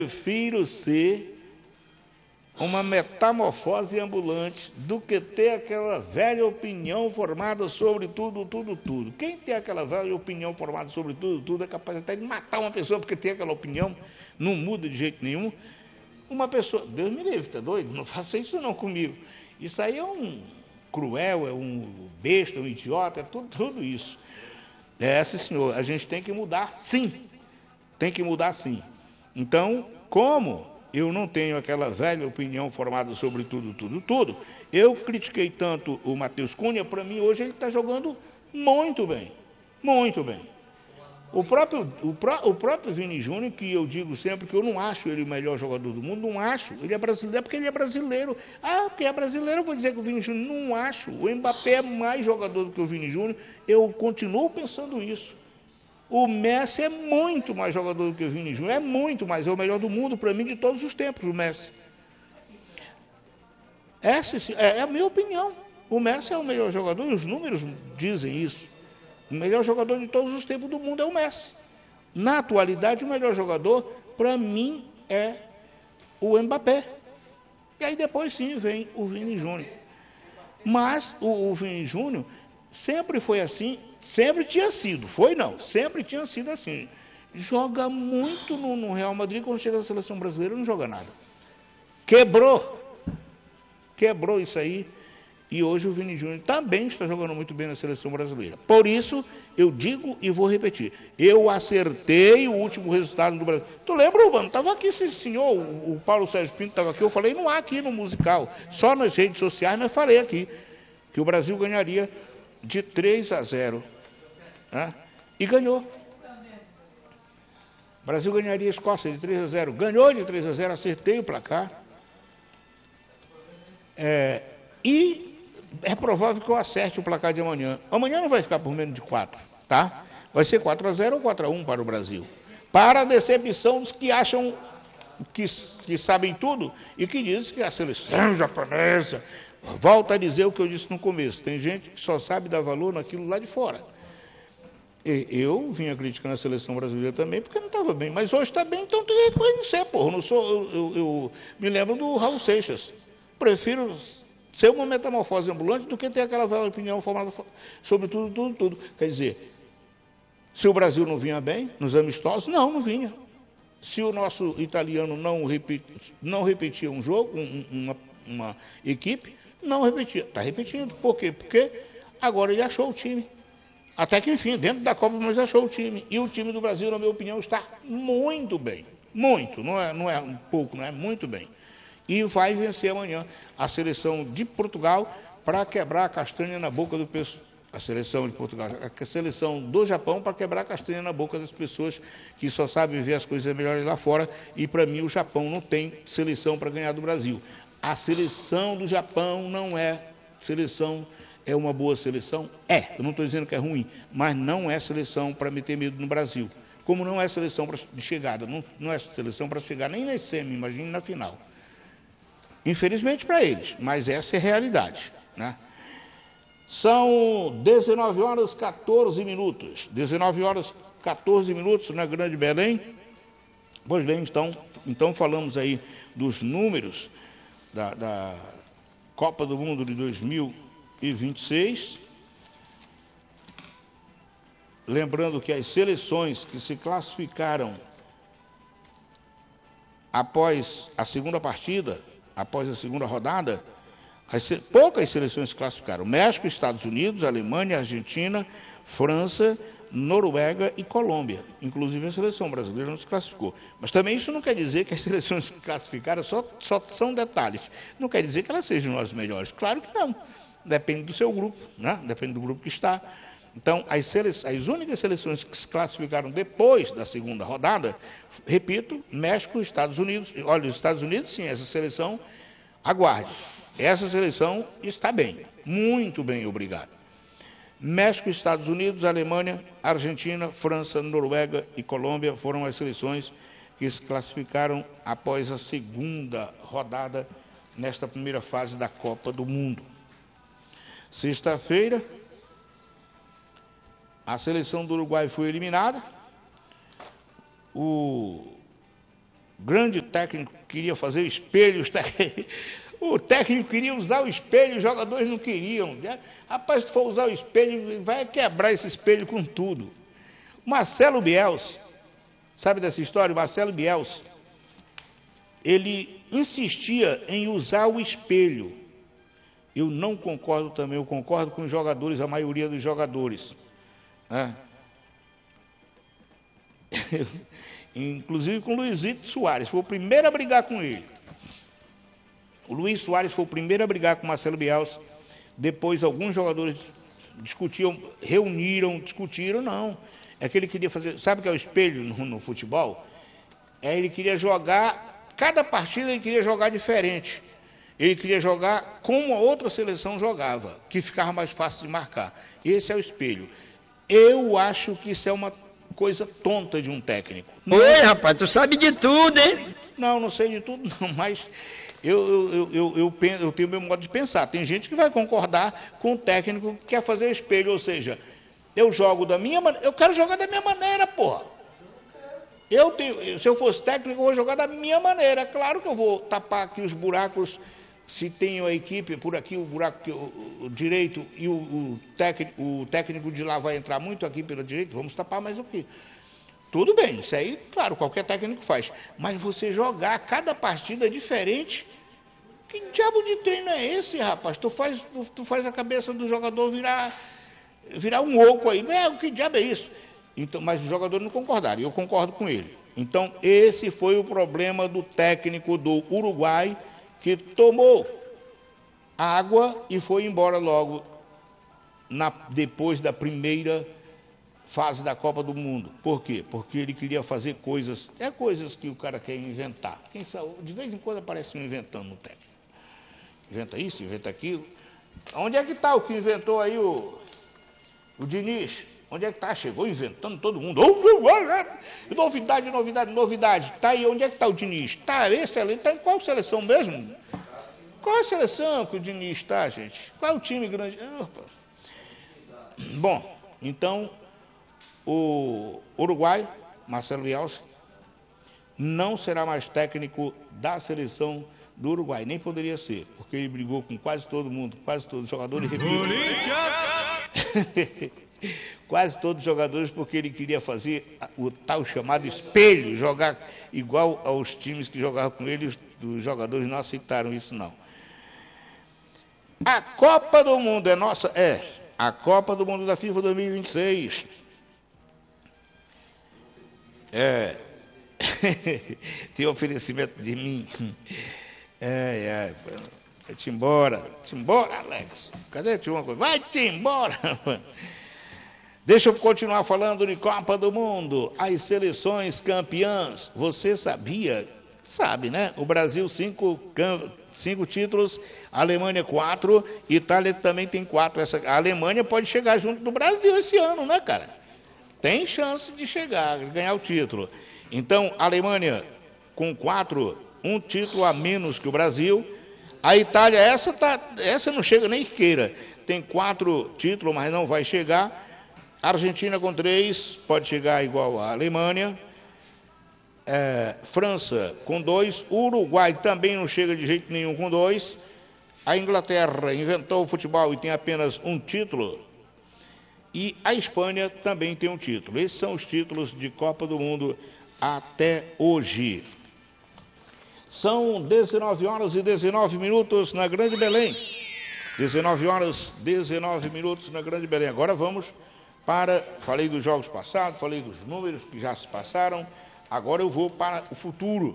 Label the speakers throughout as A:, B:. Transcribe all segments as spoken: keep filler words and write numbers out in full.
A: Prefiro ser uma metamorfose ambulante do que ter aquela velha opinião formada sobre tudo, tudo, tudo. Quem tem aquela velha opinião formada sobre tudo, tudo, é capaz até de matar uma pessoa porque tem aquela opinião, não muda de jeito nenhum. Uma pessoa, Deus me livre, tá doido? Não faça isso não comigo. Isso aí é um cruel, é um besta, um idiota, é tudo, tudo isso. É, sim, senhor, a gente tem que mudar sim, tem que mudar sim. Então, como eu não tenho aquela velha opinião formada sobre tudo, tudo, tudo, eu critiquei tanto o Matheus Cunha, para mim hoje ele está jogando muito bem, muito bem. O próprio, o, pró, o próprio Vini Júnior, que eu digo sempre que eu não acho ele o melhor jogador do mundo, não acho, ele é brasileiro porque ele é brasileiro. Ah, porque é brasileiro, eu vou dizer que o Vini Júnior, não acho. O Mbappé é mais jogador do que o Vini Júnior, eu continuo pensando isso. O Messi é muito mais jogador do que o Vini Júnior, é muito mais, é o melhor do mundo para mim de todos os tempos, o Messi. Essa é, é a minha opinião. O Messi é o melhor jogador e os números dizem isso. O melhor jogador de todos os tempos do mundo é o Messi. Na atualidade, o melhor jogador, para mim, é o Mbappé. E aí depois sim vem o Vini Júnior. Mas o, o Vini Júnior sempre foi assim, sempre tinha sido, foi não, sempre tinha sido assim. Joga muito no, no Real Madrid, quando chega na seleção brasileira não joga nada. Quebrou, quebrou isso aí, e hoje o Vini Júnior também está jogando muito bem na seleção brasileira. Por isso, eu digo e vou repetir, eu acertei o último resultado do Brasil. Tu lembra, mano? Estava aqui esse senhor, o, o Paulo Sérgio Pinto estava aqui, eu falei, não há aqui no musical, só nas redes sociais, mas falei aqui, que o Brasil ganharia de três a zero, né? E ganhou. O Brasil ganharia a Escócia de três a zero, ganhou de três a zero, acertei o placar. É, e é provável que eu acerte o placar de amanhã. Amanhã não vai ficar por menos de quatro, tá? Vai ser quatro a zero ou quatro a um para o Brasil. Para a decepção dos que acham que, que sabem tudo e que dizem que a seleção japonesa... Volto a dizer o que eu disse no começo. Tem gente que só sabe dar valor naquilo lá de fora. E eu vinha criticando a seleção brasileira também, porque não estava bem. Mas hoje está bem, então tem que reconhecer, porra. Não sou, eu, eu, eu me lembro do Raul Seixas. Prefiro ser uma metamorfose ambulante do que ter aquela velha opinião formada sobre tudo, tudo, tudo. Quer dizer, se o Brasil não vinha bem, nos amistosos, não, não vinha. Se o nosso italiano não, repeti, não repetia um jogo, um, uma, uma equipe, não repetia. Está repetindo. Por quê? Porque agora ele achou o time. Até que, enfim, dentro da Copa, mas achou o time. E o time do Brasil, na minha opinião, está muito bem. Muito. Não é, não é um pouco, não é muito bem. E vai vencer amanhã a seleção de Portugal para quebrar a castanha na boca do pessoal. A seleção de Portugal, a seleção do Japão para quebrar a castanha na boca das pessoas que só sabem ver as coisas melhores lá fora. E para mim o Japão não tem seleção para ganhar do Brasil. A seleção do Japão não é seleção, é uma boa seleção? É, eu não estou dizendo que é ruim, mas não é seleção para meter medo no Brasil. Como não é seleção pra, de chegada, não, não é seleção para chegar nem na semi, imagine na final. Infelizmente para eles, mas essa é a realidade, né? São dezenove horas e quatorze minutos. dezenove horas e quatorze minutos na Grande Belém. Pois bem, então, então falamos aí dos números da, da Copa do Mundo de dois mil e vinte e seis. Lembrando que as seleções que se classificaram após a segunda partida, após a segunda rodada, As, poucas seleções se classificaram. México, Estados Unidos, Alemanha, Argentina, França, Noruega e Colômbia. Inclusive a seleção brasileira não se classificou. Mas também isso não quer dizer que as seleções se classificaram só, só são detalhes. Não quer dizer que elas sejam as melhores. Claro que não. Depende do seu grupo, né? Depende do grupo que está. Então, as, sele... as únicas seleções que se classificaram depois da segunda rodada, repito, México, Estados Unidos. Olha, os Estados Unidos, sim, essa seleção, aguarde. Essa seleção está bem, muito bem, obrigado. México, Estados Unidos, Alemanha, Argentina, França, Noruega e Colômbia foram as seleções que se classificaram após a segunda rodada nesta primeira fase da Copa do Mundo. Sexta-feira, a seleção do Uruguai foi eliminada. O grande técnico queria fazer espelhos, o técnico queria usar o espelho, os jogadores não queriam. Rapaz, se for usar o espelho, vai quebrar esse espelho com tudo. Marcelo Bielsa, sabe dessa história? O Marcelo Bielsa, ele insistia em usar o espelho. Eu não concordo também, eu concordo com os jogadores, a maioria dos jogadores. Né? Inclusive com o Luizito Soares, foi o primeiro a brigar com ele. O Luiz Soares foi o primeiro a brigar com o Marcelo Bielsa. Depois alguns jogadores discutiam, reuniram, discutiram, não. É que ele queria fazer, sabe o que é o espelho no, no futebol? É, ele queria jogar, cada partida ele queria jogar diferente. Ele queria jogar como a outra seleção jogava, que ficava mais fácil de marcar. Esse é o espelho. Eu acho que isso é uma coisa tonta de um técnico.
B: Não... Oi, rapaz, tu sabe de tudo, hein?
A: Não, não sei de tudo não, mas eu, eu, eu, eu, eu, penso, eu tenho o meu modo de pensar. Tem gente que vai concordar com o técnico que quer fazer espelho, ou seja, eu jogo da minha maneira, eu quero jogar da minha maneira, porra. Eu tenho, se eu fosse técnico, eu vou jogar da minha maneira. Claro que eu vou tapar aqui os buracos, se tem a equipe, por aqui o buraco o, o direito e o, o, técnico, o técnico de lá vai entrar muito aqui pela direita, vamos tapar mais o quê? Tudo bem, isso aí, claro, qualquer técnico faz. Mas você jogar cada partida diferente, que diabo de treino é esse, rapaz? Tu faz, tu, tu faz a cabeça do jogador virar, virar um oco aí. É, que diabo é isso? Então, mas os jogadores não concordaram, eu concordo com ele. Então, esse foi o problema do técnico do Uruguai, que tomou água e foi embora logo na, depois da primeira fase da Copa do Mundo. Por quê? Porque ele queria fazer coisas, é coisas que o cara quer inventar. Quem sabe, de vez em quando aparece um inventando no técnico. Inventa isso, inventa aquilo. Onde é que está o que inventou aí o, o Diniz? Onde é que está? Chegou inventando todo mundo. Novidade, novidade, novidade. Está aí, onde é que está o Diniz? Está excelente. Está em qual seleção mesmo? Qual a seleção que o Diniz está, gente? Qual é o time grande? Opa. Bom, então, o Uruguai, Marcelo Bielsa, não será mais técnico da seleção do Uruguai. Nem poderia ser, porque ele brigou com quase todo mundo, quase todos os jogadores. Quase todos os jogadores, porque ele queria fazer o tal chamado espelho, jogar igual aos times que jogavam com ele, os, os jogadores não aceitaram isso não. A Copa do Mundo é nossa? É, a Copa do Mundo da FIFA dois mil e vinte e seis. É, tem oferecimento de mim. É, é, vai-te embora, vai-te embora, Alex. Cadê te uma coisa? Vai-te embora. Deixa eu continuar falando de Copa do Mundo. As seleções campeãs. Você sabia? Sabe, né? O Brasil, cinco, cinco títulos. A Alemanha, quatro. Itália também tem quatro. Essa, a Alemanha pode chegar junto do Brasil esse ano, né, cara? Tem chance de chegar, de ganhar o título. Então, a Alemanha com quatro, um título a menos que o Brasil. A Itália, essa, tá, essa não chega nem queira. Tem quatro títulos, mas não vai chegar. A Argentina com três, pode chegar igual à Alemanha. É, França com dois. Uruguai também não chega de jeito nenhum com dois. A Inglaterra inventou o futebol e tem apenas um título. E a Espanha também tem um título. Esses são os títulos de Copa do Mundo até hoje. São dezenove horas e dezenove minutos na Grande Belém. dezenove horas e dezenove minutos na Grande Belém. Agora vamos para... Falei dos jogos passados, falei dos números que já se passaram. Agora eu vou para o futuro.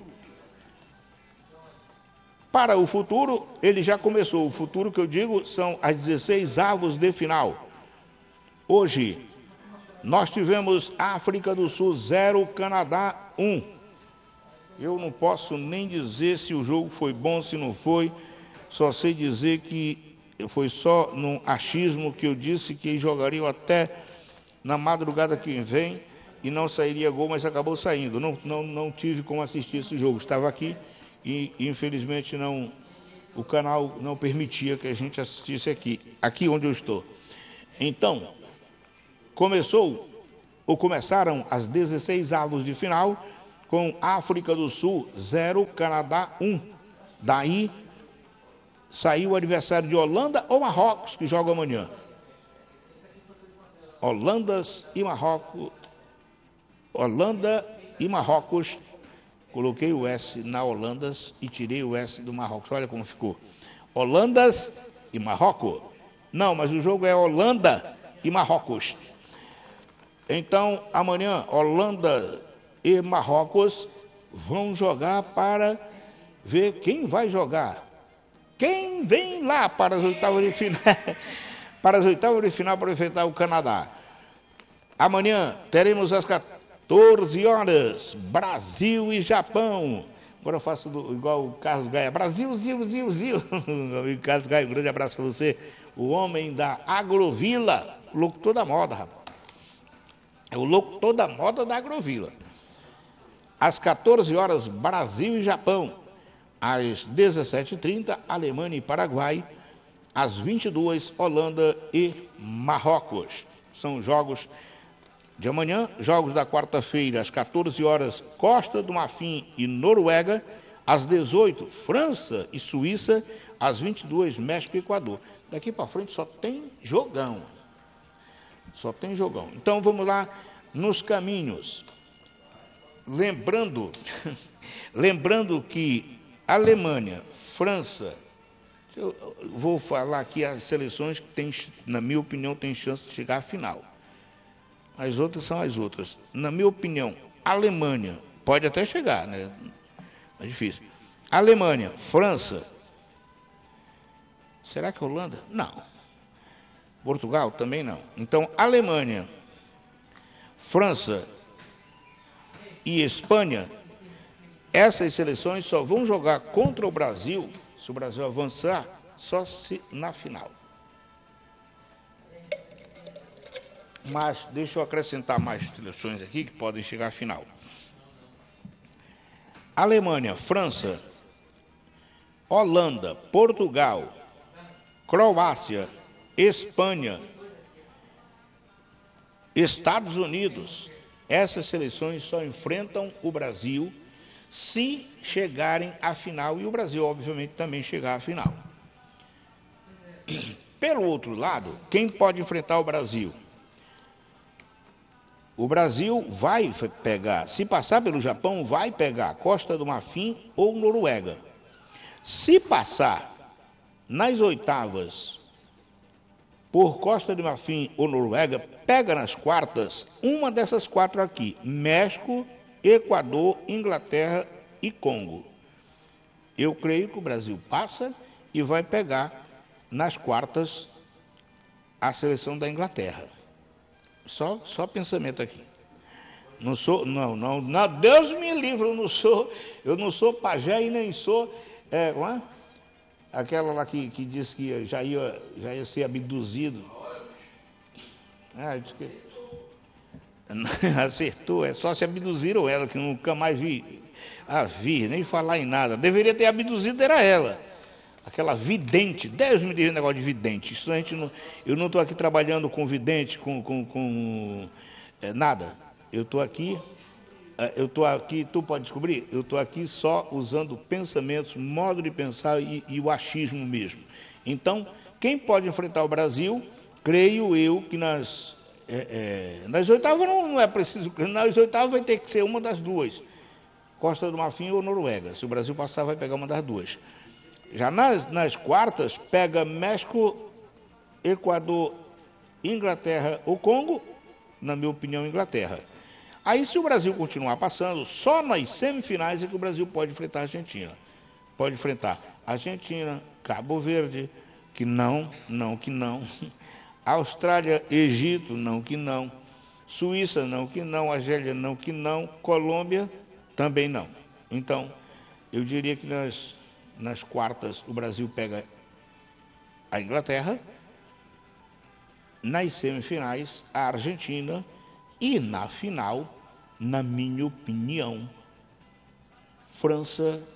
A: Para o futuro, ele já começou. O futuro que eu digo são as dezesseis avos de final. Hoje, nós tivemos África do Sul zero, Canadá um. Eu não posso nem dizer se o jogo foi bom, se não foi. Só sei dizer que foi só num achismo que eu disse que jogariam até na madrugada que vem e não sairia gol, mas acabou saindo. Não, não, não tive como assistir esse jogo. Estava aqui e, infelizmente, não, o canal não permitia que a gente assistisse aqui, aqui onde eu estou. Então, começou, ou começaram as dezesseis avos de final, com África do Sul zero, Canadá um. Daí saiu o adversário de Holanda ou Marrocos, que joga amanhã. Holandas e Marrocos. Holanda e Marrocos. Coloquei o S na Holandas e tirei o S do Marrocos. Olha como ficou. Holandas e Marrocos. Não, mas o jogo é Holanda e Marrocos. Então, amanhã, Holanda e Marrocos vão jogar para ver quem vai jogar. Quem vem lá para as oitavas de final, para as oitavas de final para enfrentar o Canadá. Amanhã teremos às quatorze horas, Brasil e Japão. Agora eu faço do, igual o Carlos Gaia. Brasil, Zil, Zil, Zil. O Carlos Gaia, um grande abraço para você. O homem da Agrovila, locutor da moda, rapaz. É o locutor da moda da Agrovila. Às quatorze horas, Brasil e Japão. Às dezessete e trinta, Alemanha e Paraguai. Às vinte e duas, Holanda e Marrocos. São jogos de amanhã. Jogos da quarta-feira, às quatorze horas, Costa do Marfim e Noruega. Às dezoito, França e Suíça. Às vinte e duas, México e Equador. Daqui para frente só tem jogão. Só tem jogão. Então vamos lá nos caminhos. Lembrando, lembrando que Alemanha, França, eu vou falar aqui as seleções que tem, na minha opinião, tem chance de chegar à final. As outras são as outras. Na minha opinião, Alemanha pode até chegar, né? É difícil. Alemanha, França. Será que Holanda? Não. Portugal também não. Então, Alemanha, França e Espanha, essas seleções só vão jogar contra o Brasil, se o Brasil avançar, só se na final. Mas deixa eu acrescentar mais seleções aqui que podem chegar à final. Alemanha, França, Holanda, Portugal, Croácia, Espanha, Estados Unidos. Essas seleções só enfrentam o Brasil se chegarem à final, e o Brasil, obviamente, também chegar à final. Pelo outro lado, quem pode enfrentar o Brasil? O Brasil vai pegar, se passar pelo Japão, vai pegar Costa do Marfim ou Noruega. Se passar nas oitavas por Costa do Marfim ou Noruega, pega nas quartas uma dessas quatro aqui: México, Equador, Inglaterra e Congo. Eu creio que o Brasil passa e vai pegar nas quartas a seleção da Inglaterra. Só, só pensamento aqui. Não sou, não, não, não, Deus me livre, eu não sou, eu não sou pajé e nem sou, é, não é? Aquela lá que, que disse que já ia, já ia ser abduzido. Ah, disse que... Acertou, é só se abduziram ela, que nunca mais vi, a vi, nem falar em nada. Deveria ter abduzido, era ela. Aquela vidente, Deus me livre, negócio de vidente. Isso a gente não, eu não estou aqui trabalhando com vidente, com, com, com é, nada. Eu estou aqui, é, eu estou aqui, tu pode descobrir? Eu estou aqui só usando pensamentos, modo de pensar e, e o achismo mesmo. Então, quem pode enfrentar o Brasil, creio eu que nas, é, é, nas oitavas não, não é preciso, nas oitavas vai ter que ser uma das duas. Costa do Marfim ou Noruega. Se o Brasil passar, vai pegar uma das duas. Já nas, nas quartas, pega México, Equador, Inglaterra ou Congo, na minha opinião, Inglaterra. Aí, se o Brasil continuar passando, só nas semifinais é que o Brasil pode enfrentar a Argentina. Pode enfrentar Argentina, Cabo Verde, que não, não que não. Austrália, Egito, não que não. Suíça, não que não. Argélia, não que não. Colômbia, também não. Então, eu diria que nas... Nas quartas, o Brasil pega a Inglaterra. Nas semifinais, a Argentina. E na final, na minha opinião, França,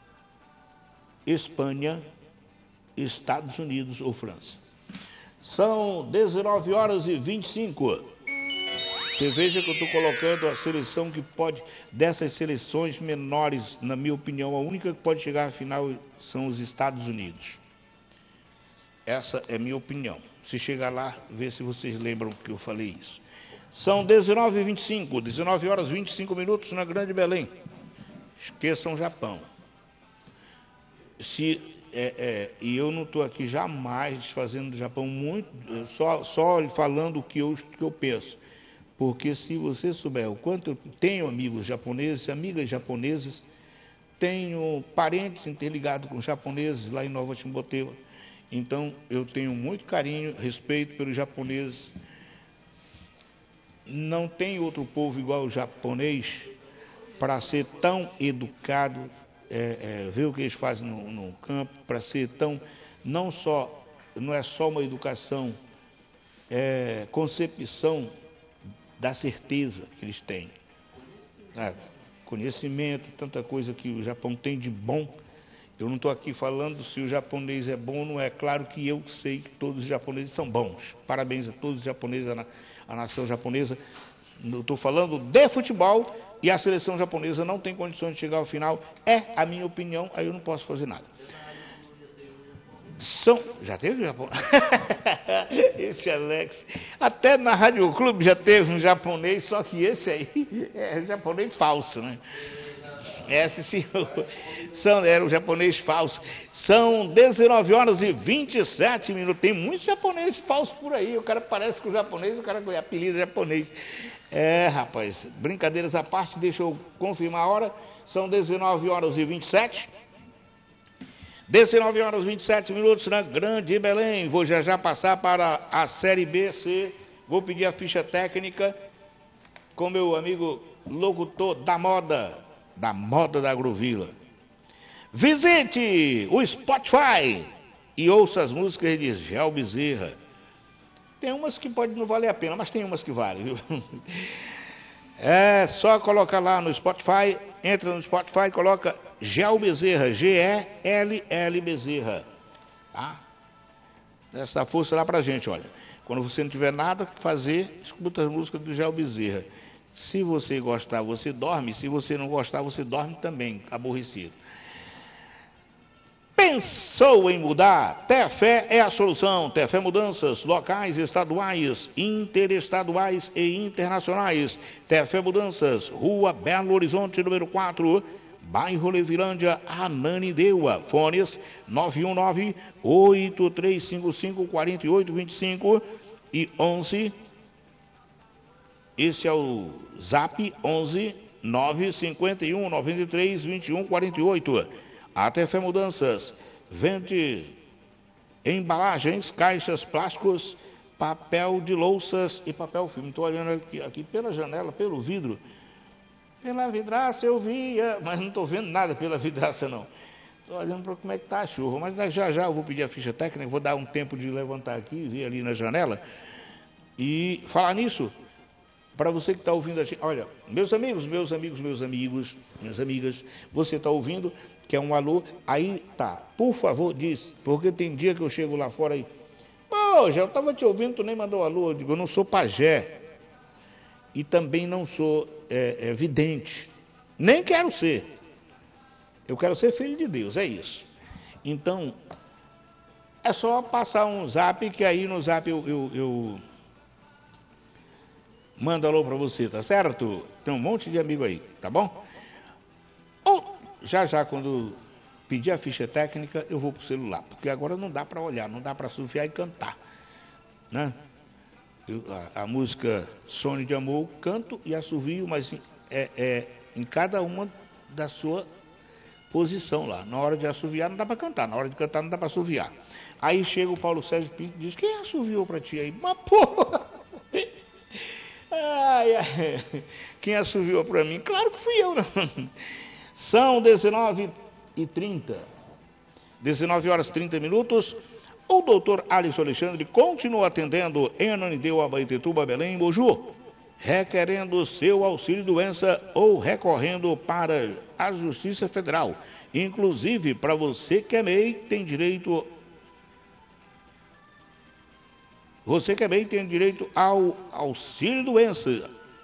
A: Espanha, Estados Unidos ou França. São dezenove horas e vinte e cinco. Você veja que eu estou colocando a seleção que pode, dessas seleções menores, na minha opinião, a única que pode chegar à final são os Estados Unidos. Essa é a minha opinião. Se chegar lá, vê se vocês lembram que eu falei isso. São dezenove e vinte e cinco, dezenove horas e vinte e cinco minutos na Grande Belém. Esqueçam o Japão. Se, é, é, e eu não estou aqui jamais fazendo do Japão muito, só, só falando o que eu, que eu penso. Porque se você souber o quanto eu tenho amigos japoneses, amigas japonesas, tenho parentes interligados com japoneses lá em Nova Timbotewa. Então, eu tenho muito carinho, respeito pelos japoneses. Não tem outro povo igual o japonês para ser tão educado, é, é, ver o que eles fazem no, no campo, para ser tão, não só, não é só uma educação, é concepção da certeza que eles têm. Ah, conhecimento, tanta coisa que o Japão tem de bom. Eu não estou aqui falando se o japonês é bom ou não é. Claro que eu sei que todos os japoneses são bons. Parabéns a todos os japoneses, a, na, a nação japonesa. Eu estou falando de futebol e a seleção japonesa não tem condições de chegar ao final. É a minha opinião, aí eu não posso fazer nada. São... Já teve Japão? Esse Alex. Até na Rádio Clube já teve um japonês, só que esse aí é japonês falso, né? Esse sim, são, era o japonês falso. São dezenove horas e vinte e sete minutos. Tem muitos japoneses falsos por aí. O cara parece que o japonês, o cara com apelido é japonês. É, rapaz, brincadeiras à parte, deixa eu confirmar a hora. São dezenove horas e vinte e sete. dezenove horas e vinte e sete minutos na Grande Belém. Vou já já passar para a Série B C. Vou pedir a ficha técnica com meu amigo locutor da moda, da moda da Agrovila. Visite o Spotify e ouça as músicas de Gel Bezerra. Tem umas que pode não valer a pena, mas tem umas que valem, viu? É só colocar lá no Spotify, entra no Spotify, coloca Gel Bezerra, G E L L Bezerra, tá? Dá força lá pra gente, olha. Quando você não tiver nada que fazer, escuta as músicas do Gel Bezerra. Se você gostar, você dorme. Se você não gostar, você dorme também, aborrecido. Pensou em mudar? Tefé é a solução. Tefé Mudanças, locais, estaduais, interestaduais e internacionais. Tefé Mudanças, Rua Belo Horizonte, número quatro, bairro Levilândia, Ananindeua. Fones nove um nove, oito três cinco cinco, quatro oito dois cinco e onze. Esse é o Zap, onze nove cinco um nove três dois um quatro oito. A Tefé Mudanças vende embalagens, caixas, plásticos, papel de louças e papel filme. Estou olhando aqui, aqui pela janela, pelo vidro. Pela vidraça eu via, mas não estou vendo nada pela vidraça não. Estou olhando para como é que está a chuva, mas já já eu vou pedir a ficha técnica, vou dar um tempo de levantar aqui, ver ali na janela. E falar nisso, para você que está ouvindo a gente, olha, meus amigos, meus amigos, meus amigos, minhas amigas, você está ouvindo, que é um alô, aí tá, por favor, diz, porque tem dia que eu chego lá fora aí, pô, já eu estava te ouvindo, tu nem mandou alô, eu digo, eu não sou pajé, e também não sou é, é, vidente, nem quero ser, eu quero ser filho de Deus, é isso. Então, é só passar um zap, que aí no zap eu... eu, eu manda alô para você, tá certo? Tem um monte de amigo aí, tá bom? Ou, já já, quando pedir a ficha técnica, eu vou pro celular, porque agora não dá para olhar, não dá para assoviar e cantar, né? Eu, a, a música Sonho de Amor, canto e assovio, mas é, é em cada uma da sua posição lá. Na hora de assoviar não dá para cantar, na hora de cantar não dá para assoviar. Aí chega o Paulo Sérgio Pinto e diz, quem assoviou para ti aí? Mas porra! Ai, ai. Quem assoviou para mim? Claro que fui eu, não. São dezenove e trinta. dezenove horas e trinta minutos. O doutor Alisson Alexandre continua atendendo em Ananindeua, Abaetetuba, Belém, Moju, requerendo seu auxílio doença ou recorrendo para a Justiça Federal. Inclusive, para você que é M E I, tem direito... Você que é M E I tem direito ao auxílio doença.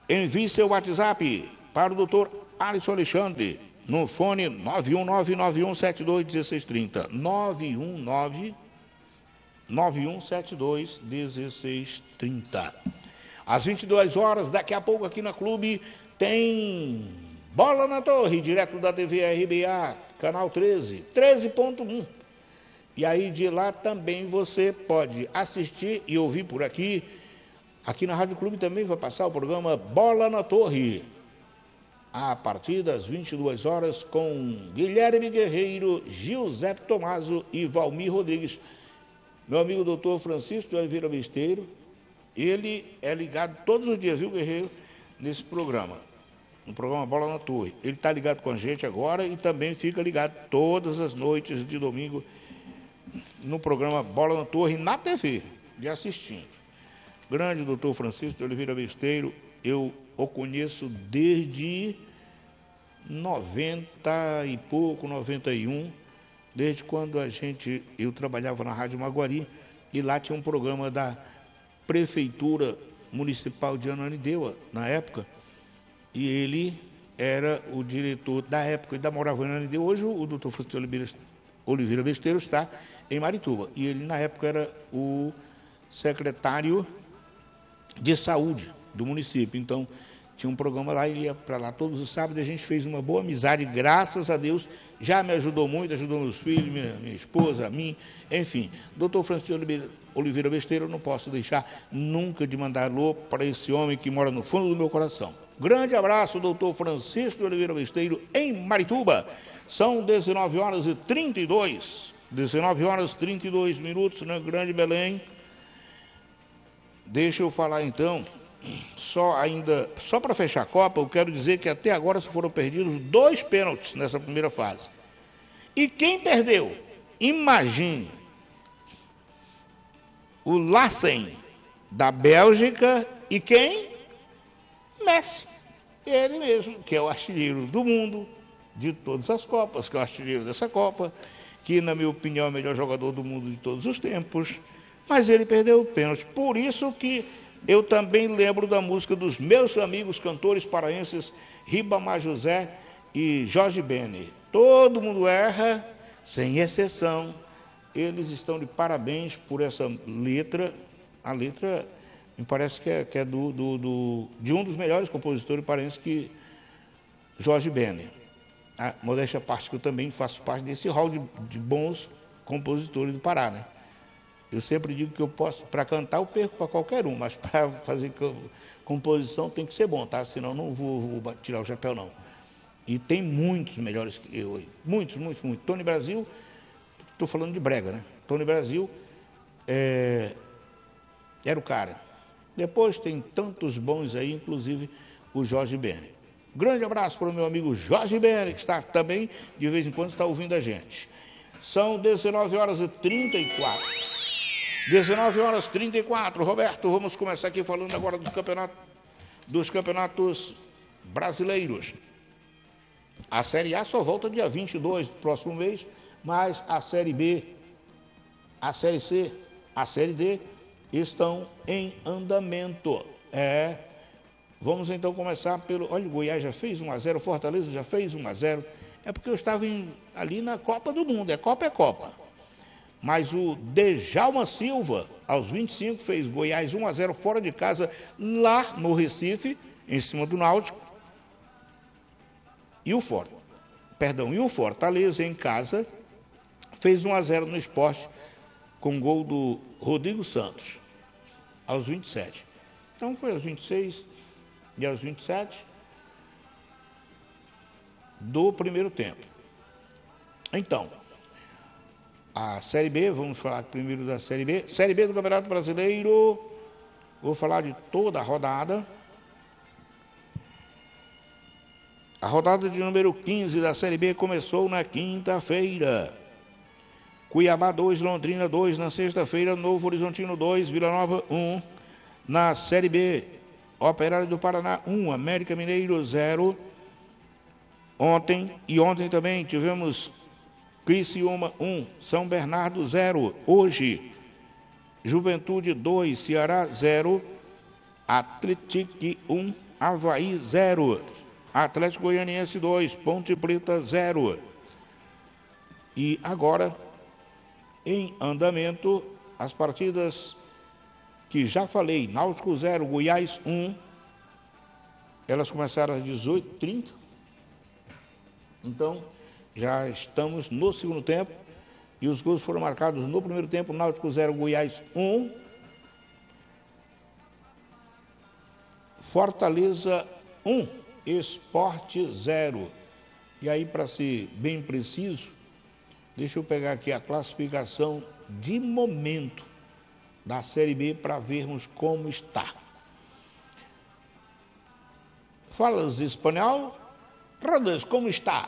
A: envie seu WhatsApp para o doutor Alisson Alexandre no fone nove um nove, nove um sete dois, um seis três zero. nove um nove, nove um sete dois, um seis três zero. Às vinte e duas horas, daqui a pouco aqui na Clube, tem Bola na Torre, direto da T V R B A, canal treze, treze ponto um. E aí de lá também você pode assistir e ouvir por aqui. Aqui na Rádio Clube também vai passar o programa Bola na Torre, a partir das vinte e duas horas, com Guilherme Guerreiro, Giuseppe Tomaso e Valmir Rodrigues. Meu amigo doutor Francisco de Oliveira Besteiro, ele é ligado todos os dias, viu, Guerreiro, nesse programa, no programa Bola na Torre. Ele está ligado com a gente agora e também fica ligado todas as noites de domingo no programa Bola na Torre, na T V, de assistindo. Grande doutor Francisco de Oliveira Besteiro, eu o conheço desde noventa e pouco, noventa e um, desde quando a gente, eu trabalhava na Rádio Maguari, e lá tinha um programa da Prefeitura Municipal de Ananindeua, na época, e ele era o diretor da época, e da morava em Ananindeua. Hoje o doutor Francisco de Oliveira, Oliveira Besteiro está em Marituba, e ele na época era o secretário de saúde do município. Então tinha um programa lá, ele ia para lá todos os sábados, a gente fez uma boa amizade, graças a Deus, já me ajudou muito, ajudou meus filhos, minha, minha esposa, a mim, enfim. doutor Francisco Oliveira, Oliveira Besteiro, eu não posso deixar nunca de mandar alô para esse homem que mora no fundo do meu coração. Grande abraço, doutor Francisco de Oliveira Besteiro, em Marituba. São dezenove horas e trinta e dois, dezenove horas e trinta e dois minutos, na Grande Belém. Deixa eu falar então, só ainda, só para fechar a Copa, eu quero dizer que até agora se foram perdidos dois pênaltis nessa primeira fase. E quem perdeu? Imagine, o Larsen, da Bélgica, e quem? Messi, ele mesmo, que é o artilheiro do mundo, de todas as Copas, que é o artilheiro dessa Copa, que na minha opinião é o melhor jogador do mundo de todos os tempos, mas ele perdeu o pênalti. Por isso que eu também lembro da música dos meus amigos cantores paraenses, Ribamar José e Jorge Bene. Todo mundo erra, sem exceção. Eles estão de parabéns por essa letra. A letra me parece que é, que é do, do, do, de um dos melhores compositores paraenses, que Jorge Bene. A modéstia à parte que eu também faço parte desse hall de, de bons compositores do Pará, né? Eu sempre digo que eu posso, para cantar eu perco para qualquer um, mas para fazer composição tem que ser bom, tá? Senão não vou, vou tirar o chapéu, não. E tem muitos melhores que eu, muitos, muitos, muitos. Tony Brasil, estou falando de brega, né? Tony Brasil é, era o cara. Depois tem tantos bons aí, inclusive o Jorge Bene. Grande abraço para o meu amigo Jorge Bene, que está também, de vez em quando, está ouvindo a gente. São dezenove horas e trinta e quatro. dezenove horas e trinta e quatro. Roberto, vamos começar aqui falando agora do campeonato, dos campeonatos brasileiros. A Série A só volta dia vinte e dois do próximo mês, mas a Série B, a Série C, a Série D estão em andamento. É, vamos então começar pelo... Olha, o Goiás já fez um a zero, Fortaleza já fez um a zero. É porque eu estava em, ali na Copa do Mundo, é Copa é Copa. Mas o Djalma Silva, aos vinte e cinco, fez Goiás um a zero fora de casa, lá no Recife, em cima do Náutico. E o Fort, perdão, e o Fortaleza, em casa, fez um a zero no Sport, com gol do Rodrigo Santos, aos vinte e sete. Então foi aos vinte e seis e aos vinte e sete do primeiro tempo. Então, a Série B, vamos falar primeiro da Série B. Série B do Campeonato Brasileiro, vou falar de toda a rodada. A rodada de número quinze da Série B começou na quinta-feira. Cuiabá dois, Londrina dois. Na sexta-feira, Novo Horizontino dois, Vila Nova um. Na Série B, Operário do Paraná um, América Mineiro zero. Ontem e ontem também tivemos Criciúma um, São Bernardo zero. Hoje, Juventude dois, Ceará zero. Atlético um, Avaí zero. Atlético Goianiense dois, Ponte Preta zero. E agora, em andamento, as partidas que já falei, Náutico zero, Goiás um. Elas começaram às dezoito e trinta. Então, já estamos no segundo tempo. E os gols foram marcados no primeiro tempo, Náutico zero, Goiás um. Fortaleza um, Sport zero. E aí, para ser bem preciso, deixa eu pegar aqui a classificação de momento da Série B para vermos como está. Falas espanhol? Rodas, como está?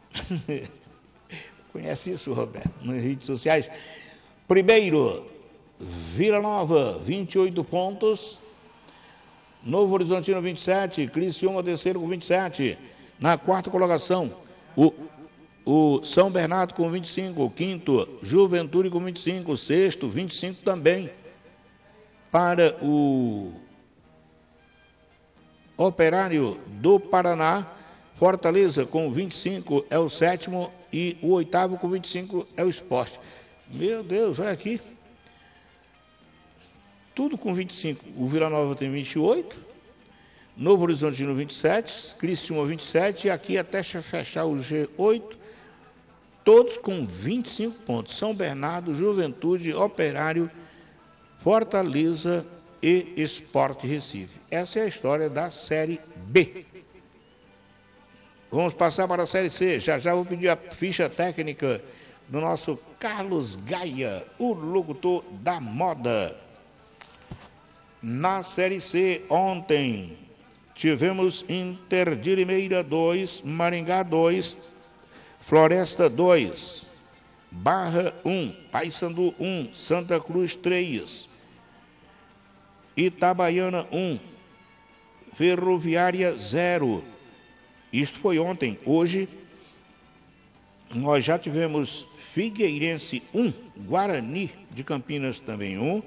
A: Conhece isso, Roberto? Nas redes sociais. Primeiro, Vila Nova, vinte e oito pontos. Novo Horizontino, vinte e sete. Criciúma, terceiro com vinte e sete. Na quarta colocação, o, o São Bernardo com vinte e cinco. Quinto, Juventude com vinte e cinco. Sexto, vinte e cinco também. Para o Operário do Paraná. Fortaleza com vinte e cinco é o sétimo e o oitavo com vinte e cinco é o Sport. Meu Deus, olha aqui. Tudo com vinte e cinco. O Vila Nova tem vinte e oito. Novo Horizontino vinte e sete. Criciúma vinte e sete. E aqui até fechar o G oito. Todos com vinte e cinco pontos. São Bernardo, Juventude, Operário, Fortaleza e Sport Recife. Essa é a história da Série B. Vamos passar para a Série C. Já já vou pedir a ficha técnica do nosso Carlos Gaia, o locutor da moda. Na Série C, ontem, tivemos Inter de Limeira dois, Maringá dois, Floresta dois, Barra um, Paysandu um, Santa Cruz três, Itabaiana um, Ferroviária zero. Isto foi ontem. Hoje, nós já tivemos Figueirense um, Guarani de Campinas também um.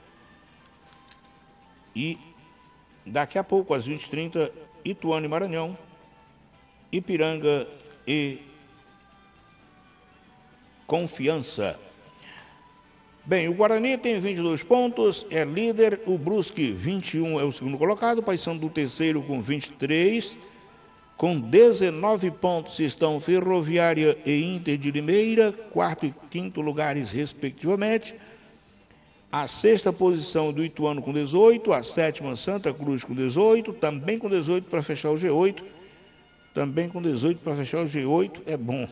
A: E daqui a pouco, às vinte e trinta, Ituano e Maranhão, Ipiranga e Confiança. Bem, o Guarani tem vinte e dois pontos, é líder. O Brusque, vinte e um, é o segundo colocado. O Paysandu, terceiro, com vinte e três. Com dezenove pontos estão Ferroviária e Inter de Limeira, quarto e quinto lugares, respectivamente. A sexta posição do Ituano com dezoito, a sétima Santa Cruz com dezoito, também com dezoito para fechar o G oito. Também com dezoito para fechar o G oito, é bom.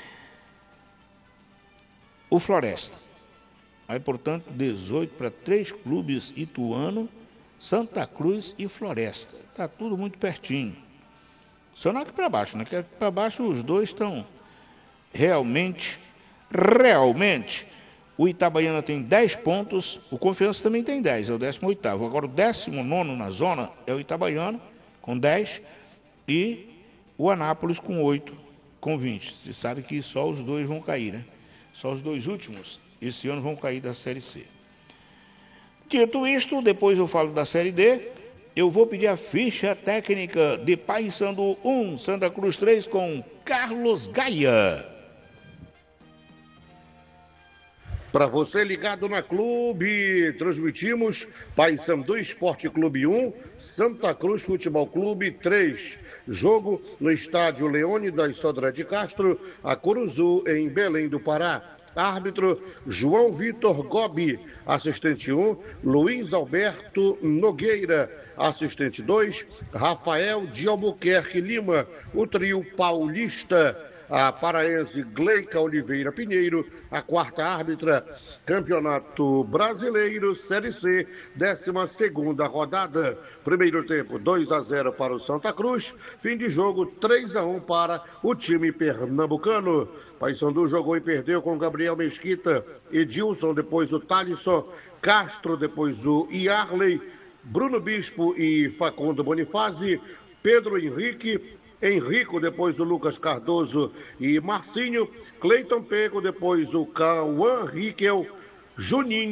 A: O Floresta. Aí, portanto, dezoito para três clubes: Ituano, Santa Cruz e Floresta. Está tudo muito pertinho. Só não aqui para baixo, né? Que para baixo os dois estão realmente, realmente. O Itabaiana tem dez pontos, o Confiança também tem dez, é o décimo oitavo. Agora o décimo nono na zona é o Itabaiana, com dez, e o Anápolis com oito, com vinte. Você sabe que só os dois vão cair, né? Só os dois últimos esse ano vão cair da Série C. Dito isto, depois eu falo da Série D. Eu vou pedir a ficha técnica de Paysandu um, Santa Cruz três, com Carlos Gaia.
C: Para você ligado na Clube, transmitimos Paysandu Esporte Clube um, Santa Cruz Futebol Clube três. Jogo no estádio Leônidas Sodré de Castro, a Curuzu, em Belém do Pará. Árbitro João Vitor Gobi. Assistente um, Luiz Alberto Nogueira. Assistente dois, Rafael de Albuquerque Lima. O trio paulista, a paraense Gleica Oliveira Pinheiro. A quarta árbitra, Campeonato Brasileiro, Série C, décima segunda rodada. Primeiro tempo, dois a zero para o Santa Cruz. Fim de jogo, três a um para o time pernambucano. Paysandu jogou e perdeu com Gabriel Mesquita, Edilson, depois o Thalisson, Castro, depois o Iarley, Bruno Bispo e Facundo Bonifazzi, Pedro Henrique, Henrico, depois o Lucas Cardoso e Marcinho, Cleiton Pego, depois o Cauã Riquel, Juninho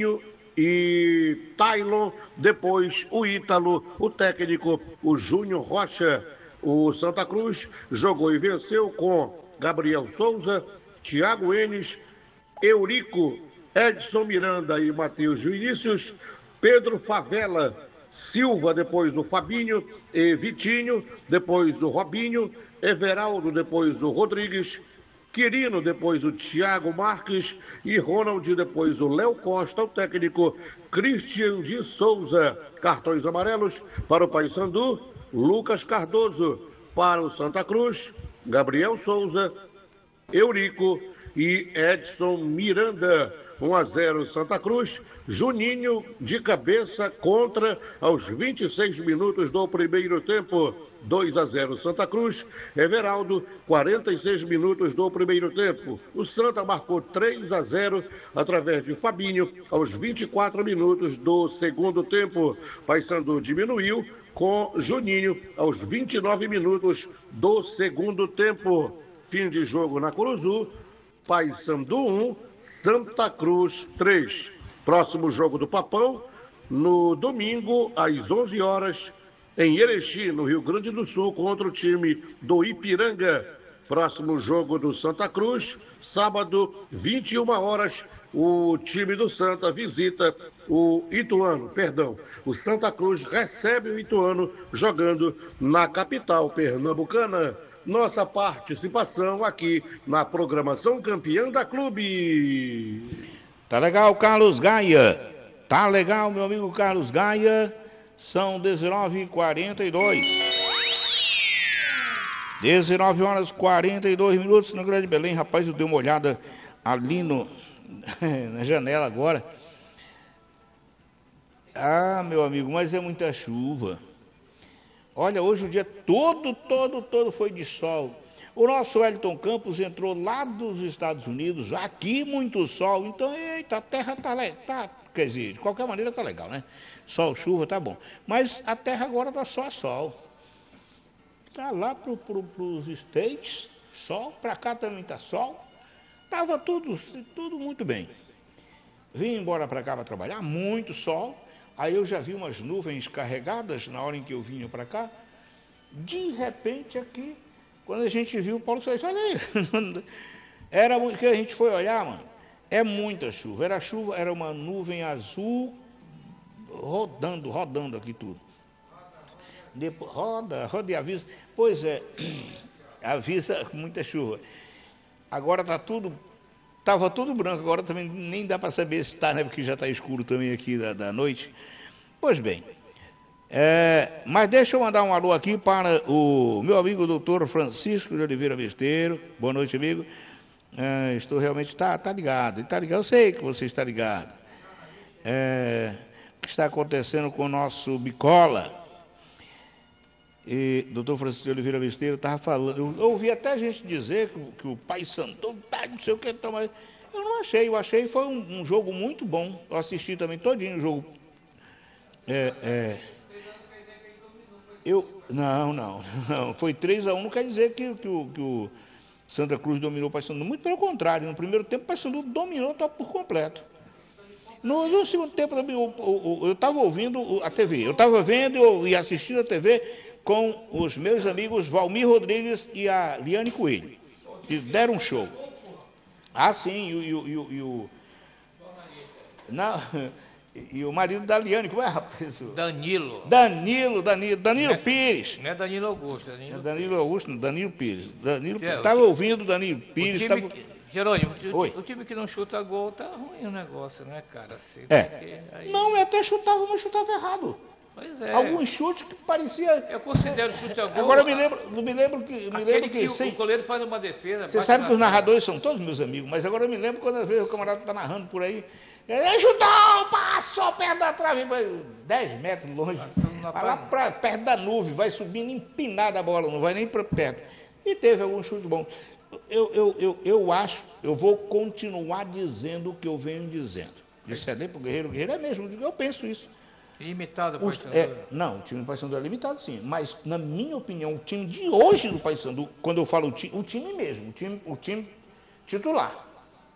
C: e Tailon, depois o Ítalo, o técnico, o Júnior Rocha. O Santa Cruz jogou e venceu com Gabriel Souza, Thiago Enes, Eurico, Edson Miranda e Matheus Vinícius, Pedro Favela, Silva, depois o Fabinho e Vitinho, depois o Robinho, Everaldo, depois o Rodrigues, Quirino, depois o Thiago Marques e Ronald, depois o Léo Costa, o técnico Christian de Souza. Cartões amarelos para o Paysandu, Lucas Cardoso, para o Santa Cruz, Gabriel Souza, Eurico e Edson Miranda. um a zero Santa Cruz, Juninho de cabeça contra aos vinte e seis minutos do primeiro tempo. dois a zero Santa Cruz, Everaldo, quarenta e seis minutos do primeiro tempo. O Santa marcou três a zero através de Fabinho aos vinte e quatro minutos do segundo tempo. Paysandu diminuiu com Juninho aos vinte e nove minutos do segundo tempo. Fim de jogo na Curuzu, Paysandu um, Santa Cruz três. Próximo jogo do Papão, no domingo, às onze horas, em Erechim, no Rio Grande do Sul, contra o time do Ipiranga. Próximo jogo do Santa Cruz, sábado, vinte e uma horas, o time do Santa visita o Ituano, perdão. O Santa Cruz recebe o Ituano jogando na capital pernambucana. Nossa participação aqui na programação Campeã da Clube.
A: Tá legal, Carlos Gaia. Tá legal, meu amigo Carlos Gaia. São dezenove e quarenta e dois. dezenove horas e quarenta e dois minutos no Grande Belém. Rapaz, eu dei uma olhada ali no, na janela agora. Ah, meu amigo, mas é muita chuva. Olha, hoje o dia todo, todo, todo foi de sol. O nosso Wellington Campos entrou lá dos Estados Unidos, aqui muito sol. Então, eita, a terra tá, tá, quer dizer, de qualquer maneira tá legal, né? Sol, chuva, tá bom. Mas a terra agora tá só a sol. Tá lá pro, pro, pros States, sol. Pra cá também tá sol. Tava tudo, tudo muito bem. Vim embora pra cá para trabalhar, muito sol. Aí eu já vi umas nuvens carregadas na hora em que eu vinha para cá. De repente aqui, quando a gente viu o Paulo Sérgio, olha aí, era o que a gente foi olhar, mano. É muita chuva. Era chuva, era uma nuvem azul rodando, rodando aqui tudo. Depois, roda, roda e avisa. Pois é, avisa muita chuva. Agora tá tudo, tava tudo branco, agora também nem dá para saber se está, né? Porque já está escuro também aqui da, da noite. Pois bem, é, mas deixa eu mandar um alô aqui para o meu amigo doutor Francisco de Oliveira Besteiro. Boa noite, amigo. É, estou realmente, tá, tá ligado, tá ligado, eu sei que você está ligado. É, o que está acontecendo com o nosso Bicola? E doutor Francisco de Oliveira Besteiro estava falando, eu ouvi até gente dizer que, que o Paysandu tá, não sei o que, mas eu não achei, eu achei foi um, um jogo muito bom. Eu assisti também todinho o jogo. É, é, eu, não, não, não, foi três a um, não quer dizer que, que, o, que o Santa Cruz dominou o Paysandu, muito pelo contrário, no primeiro tempo o Paysandu dominou por completo. No, no segundo tempo eu estava ouvindo a T V, eu estava vendo eu, e assistindo a T V com os meus amigos Valmir Rodrigues e a Liane Coelho, que deram um show. Ah, sim, e, e, e, e o... Não, e o marido da Liane, como é, rapaz?
B: Danilo.
A: Danilo, Danilo, Danilo
B: não é,
A: Pires.
B: Não é Danilo Augusto, é Danilo,
A: é Danilo Augusto, Danilo Pires. Danilo
B: é,
A: estava ouvindo Danilo Pires.
B: Time,
A: tava...
B: Jerônimo, o, o time que não chuta gol tá ruim o negócio, né, cara? Assim,
A: é. Aí... Não, eu até chutava, mas chutava errado.
B: Pois é.
A: Alguns chutes que parecia...
B: Eu considero chute a gol...
A: Agora eu me lembro, me lembro que... Me lembro que,
B: que
A: sem...
B: o goleiro faz uma defesa...
A: Você sabe que os narradores são todos meus amigos, mas agora eu me lembro quando às vezes o camarada está narrando por aí, ele chutou, passou perto da trave, dez metros longe, vai lá pra, perto da nuvem, vai subindo empinada a bola, não vai nem para perto. E teve algum chute bom. Eu, eu, eu, eu acho, eu vou continuar dizendo o que eu venho dizendo. Disceder para o Guerreiro, o Guerreiro é mesmo, eu penso isso.
B: Limitado o Paysandu?
A: É, não, o time do Paysandu é limitado sim, mas na minha opinião, o time de hoje do Paysandu, quando eu falo o time, o time mesmo, o time, o time titular,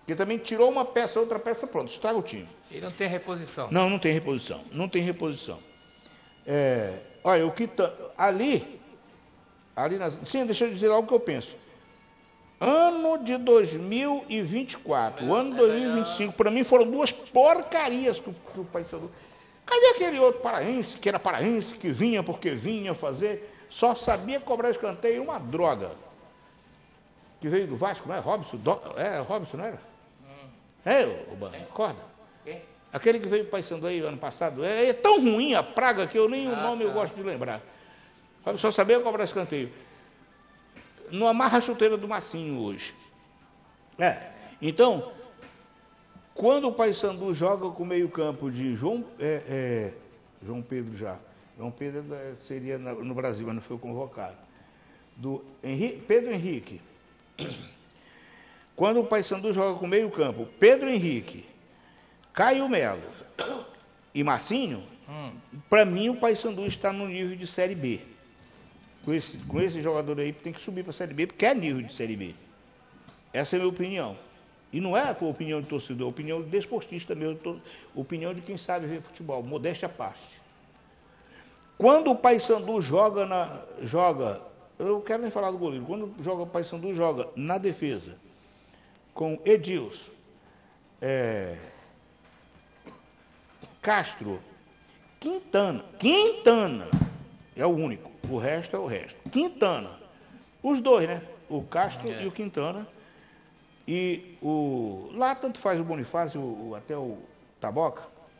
A: Porque também tirou uma peça, outra peça, pronto, estraga o time.
B: E não tem reposição.
A: Não, não tem reposição. Não tem reposição. É, olha, o que tá, ali, ali nas, sim, deixa eu dizer algo que eu penso. Ano de dois mil e vinte e quatro, o ano de dois mil e vinte e cinco, para mim foram duas porcarias que, que o Paysandu. Cadê aquele outro paraense, que era paraense, que vinha porque vinha fazer, só sabia cobrar escanteio, uma droga. Que veio do Vasco, não é? Robson? Do, é, Robson, não era? Hum. É, o Bano, acorda. Quem? Aquele que veio para o Paysandu aí ano passado. É, é tão ruim a praga que eu nem ah, o nome tá. eu gosto de lembrar. Só sabia cobrar escanteio. Não amarra a chuteira do Massinho hoje. É. Então, quando o Paysandu joga com o meio-campo de João, é, é, João Pedro já. João Pedro seria no Brasil, mas não foi convocado. Do Henrique, Pedro Henrique. Quando o Paysandu joga com o meio-campo, Pedro Henrique, Caio Melo e Massinho, hum. para mim o Paysandu está no nível de Série B. Com esse, com esse jogador aí tem que subir para a Série B, porque é nível de Série B. Essa é a minha opinião. E não é a opinião de torcedor, é a opinião de desportista mesmo, opinião de quem sabe ver futebol, modéstia à parte. Quando o Paysandu joga, na, joga, eu quero nem falar do goleiro, quando joga o Paysandu joga na defesa, com Edilson, é, Castro, Quintana, Quintana é o único, o resto é o resto. Quintana, os dois, né? O Castro é. e o Quintana. E o, lá tanto faz o Bonifácio, o, o, até o Taboca.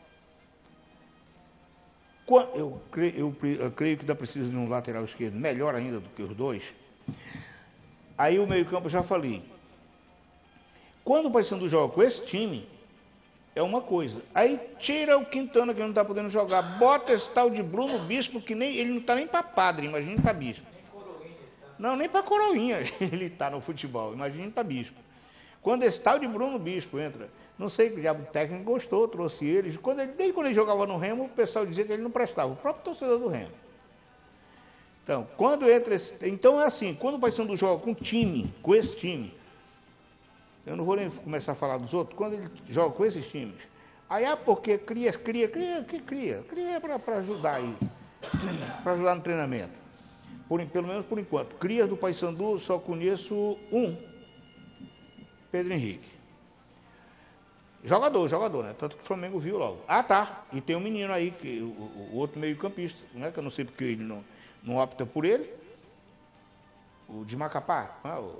A: Eu creio, eu, eu creio que dá precisa de um lateral esquerdo, melhor ainda do que os dois. Aí o meio-campo já falei. Quando o Paysandu joga com esse time, é uma coisa. Aí tira o Quintana, que não está podendo jogar, bota esse tal de Bruno Bispo, que nem, ele não está nem para padre, imagine para bispo. Não, nem para coroinha ele está no futebol, imagine para bispo. Quando esse tal de Bruno Bispo entra, não sei que o diabo técnico gostou, trouxe ele. Quando ele. Desde quando ele jogava no Remo, o pessoal dizia que ele não prestava, o próprio torcedor do Remo. Então, quando entra esse. Então é assim, quando o Paysandu joga com time, com esse time, eu não vou nem começar a falar dos outros, quando ele joga com esses times, aí é porque cria, cria, cria, que cria, cria para ajudar aí, para ajudar no treinamento. Por, pelo menos por enquanto. Cria do Paysandu, só conheço um. Pedro Henrique. Jogador, jogador, né? Tanto que o Flamengo viu logo. Ah, tá. E tem um menino aí, que, o, o outro meio-campista, né? Que eu não sei porque ele não, não opta por ele. O de Macapá. Ah, o...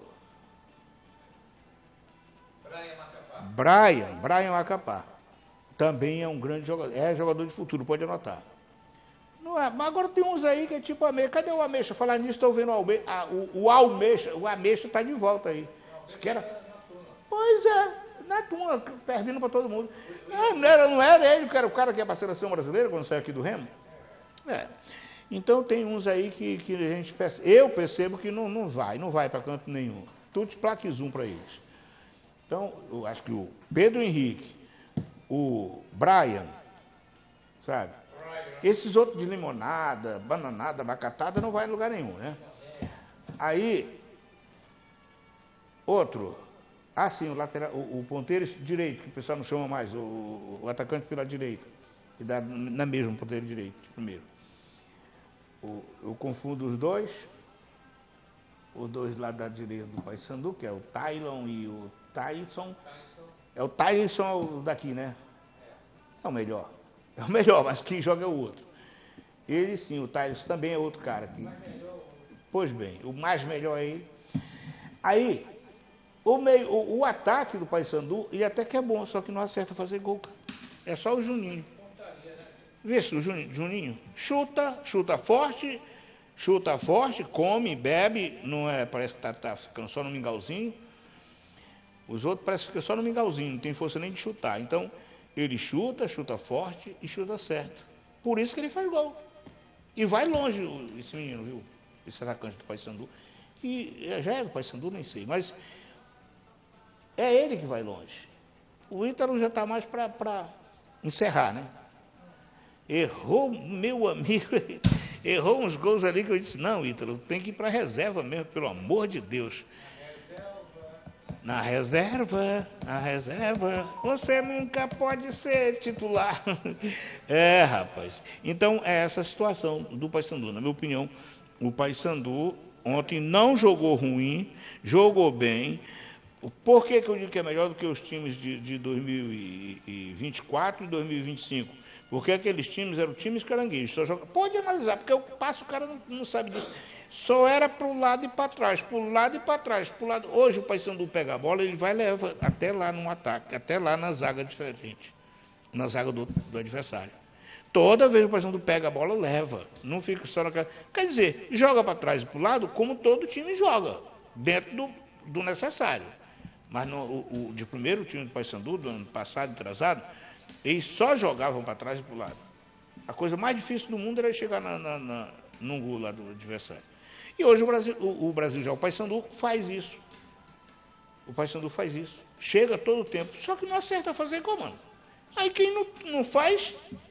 A: Brian Macapá. Brian, Brian Macapá. Também é um grande jogador. É jogador de futuro, pode anotar. Não é, mas agora tem uns aí que é tipo Ameixa. Cadê o Ameixa? Falar nisso, estou vendo o Almeida. Ah, o, o Almeida, o Ameixa está de volta aí. Você quer... Pois é, na turma, perdendo para todo mundo. Ah, não, era, não era ele que era o cara que ia para a seleção brasileira quando saiu aqui do Remo? É. Então tem uns aí que, que a gente percebe, eu percebo que não, não vai, não vai para canto nenhum. Tudo plaques um para eles. Então, eu acho que o Pedro Henrique, o Brian, sabe? Esses outros de limonada, bananada, abacatada, não vai em lugar nenhum, né? Aí, outro, ah sim, o, lateral, o, o ponteiro direito, que o pessoal não chama mais, o, o atacante pela direita, que dá na mesma ponteiro direito, primeiro. O, eu confundo os dois, os dois lá da direita do Paysandu, que é o Tylon e o Tyson. É o Tyson daqui, né? É o melhor. É o melhor, mas quem joga é o outro. Ele sim, o Tyson também é outro cara. Que, que, pois bem, o mais melhor aí. Aí, o, meio, o, o ataque do Paysandu, ele até que é bom, só que não acerta fazer gol. É só o Juninho. Vê se o Juninho, Juninho chuta, chuta forte, chuta forte, come, bebe, não é, parece que está tá ficando só no mingauzinho. Os outros parecem que ficam só no mingauzinho, não tem força nem de chutar. Então, ele chuta, chuta forte e chuta certo. Por isso que ele faz gol. E vai longe esse menino, viu? Esse atacante do Paysandu. Que já é do Paysandu, nem sei. Mas é ele que vai longe. O Ítalo já está mais para encerrar, né? Errou, meu amigo, errou uns gols ali que eu disse, não, Ítalo, tem que ir para a reserva mesmo, pelo amor de Deus. Na reserva, na reserva, você nunca pode ser titular. É, rapaz. Então, é essa a situação do Paysandu. Na minha opinião, o Paysandu ontem não jogou ruim, jogou bem. Por que que eu digo que é melhor do que os times de, de dois mil e vinte e quatro e dois mil e vinte e cinco? Porque aqueles times eram times caranguejos. Só joga... Pode analisar, porque eu passo, o cara não, não sabe disso. Só era para o lado e para trás, para o lado e para trás. Pro lado... Hoje o Paysandu pega a bola, ele vai e leva até lá no ataque, até lá na zaga diferente, na zaga do, do adversário. Toda vez que o Paysandu pega a bola, leva. Não fica só naquela... Quer dizer, joga para trás e para o lado, como todo time joga, dentro do, do necessário. Mas no, o, o de primeiro time do Paysandu, do ano passado, atrasado, eles só jogavam para trás e para o lado. A coisa mais difícil do mundo era chegar na, na, na, no gol lá do adversário. E hoje o Brasil, o, o Brasil já, o Paysandu faz isso. O Paysandu faz isso. Chega todo o tempo, só que não acerta a fazer comando. Aí quem não, não faz,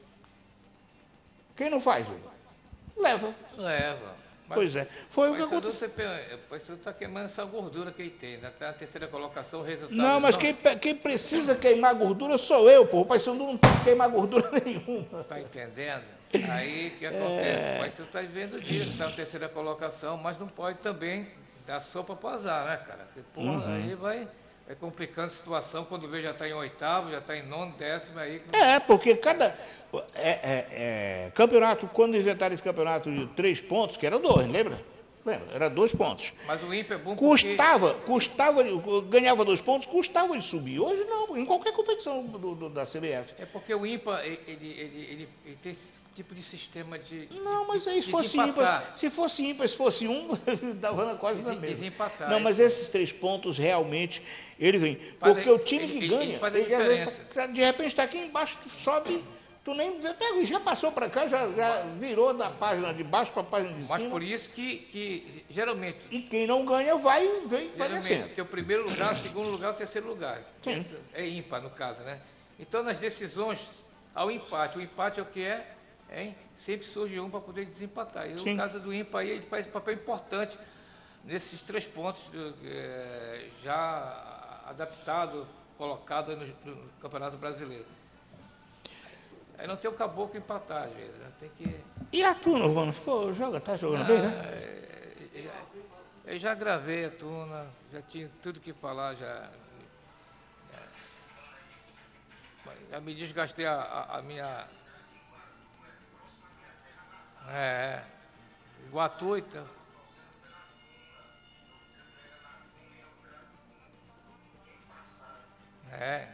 A: quem não faz, leva.
B: Leva. Mas
A: Pois é. Foi o que
B: Paysandu
A: aconteceu.
B: O Paysandu está queimando essa gordura que ele tem. Né? Tá na terceira colocação, o resultado...
A: Não, mas quem, quem precisa queimar gordura sou eu, pô. O Paysandu não tem que queimar gordura nenhuma.
B: Está entendendo? Aí o que acontece?
A: É...
B: O Paysandu está vivendo disso, está na terceira colocação, mas não pode também dar sopa para o azar, né, cara? Porque, porra,
A: Uhum.
B: aí vai, vai complicando a situação, quando vê já está em oitavo, já está em nono, décimo, aí...
A: É, porque cada... É, é, é, campeonato, quando inventaram esse campeonato de três pontos, que era dois, lembra? Lembra? Era dois pontos.
B: Mas o ímpar é bom porque...
A: Custava, custava, ganhava dois pontos, custava de subir. Hoje não, em qualquer competição do, do, da C B F.
B: É porque o ímpar, ele, ele, ele, ele, ele tem esse tipo de sistema de...
A: Não, mas aí se fosse
B: desempatar.
A: ímpar, se fosse ímpar, se fosse um, dava quase na
B: Desen-
A: mesma.
B: desempatar,
A: Não,
B: é.
A: mas esses três pontos realmente, ele vem.
B: Faz
A: Porque
B: a-
A: o time
B: ele-
A: que
B: ele-
A: ganha,
B: ele faz a
A: ele, às vezes
B: diferença.
A: tá- de repente está aqui embaixo, tu sobe, tu nem vê, pega, já passou para cá, já, já virou da página de baixo para a página de
B: Mas
A: cima.
B: por isso que, que geralmente,
A: E quem não ganha vai, vem, vai
B: geralmente
A: descendo.
B: tem o primeiro lugar, o segundo lugar, o terceiro lugar.
A: Sim.
B: É ímpar, no caso, né? Então, nas decisões, ao empate. O empate é o que é? Hein? Sempre surge um para poder desempatar. E
A: Sim.
B: no caso do ímpar, aí, ele faz um papel importante nesses três pontos do, eh, já adaptado, colocado no, no Campeonato Brasileiro. Aí não tem o caboclo empatar, às vezes. Né? Tem que...
A: E a Tuna, mano, ficou, joga, tá jogando bem, né?
B: Ah, é, já- eu já gravei a Tuna, já tinha tudo que falar, já. Já me desgastei a, a, a minha. É. Iguatu, então. É.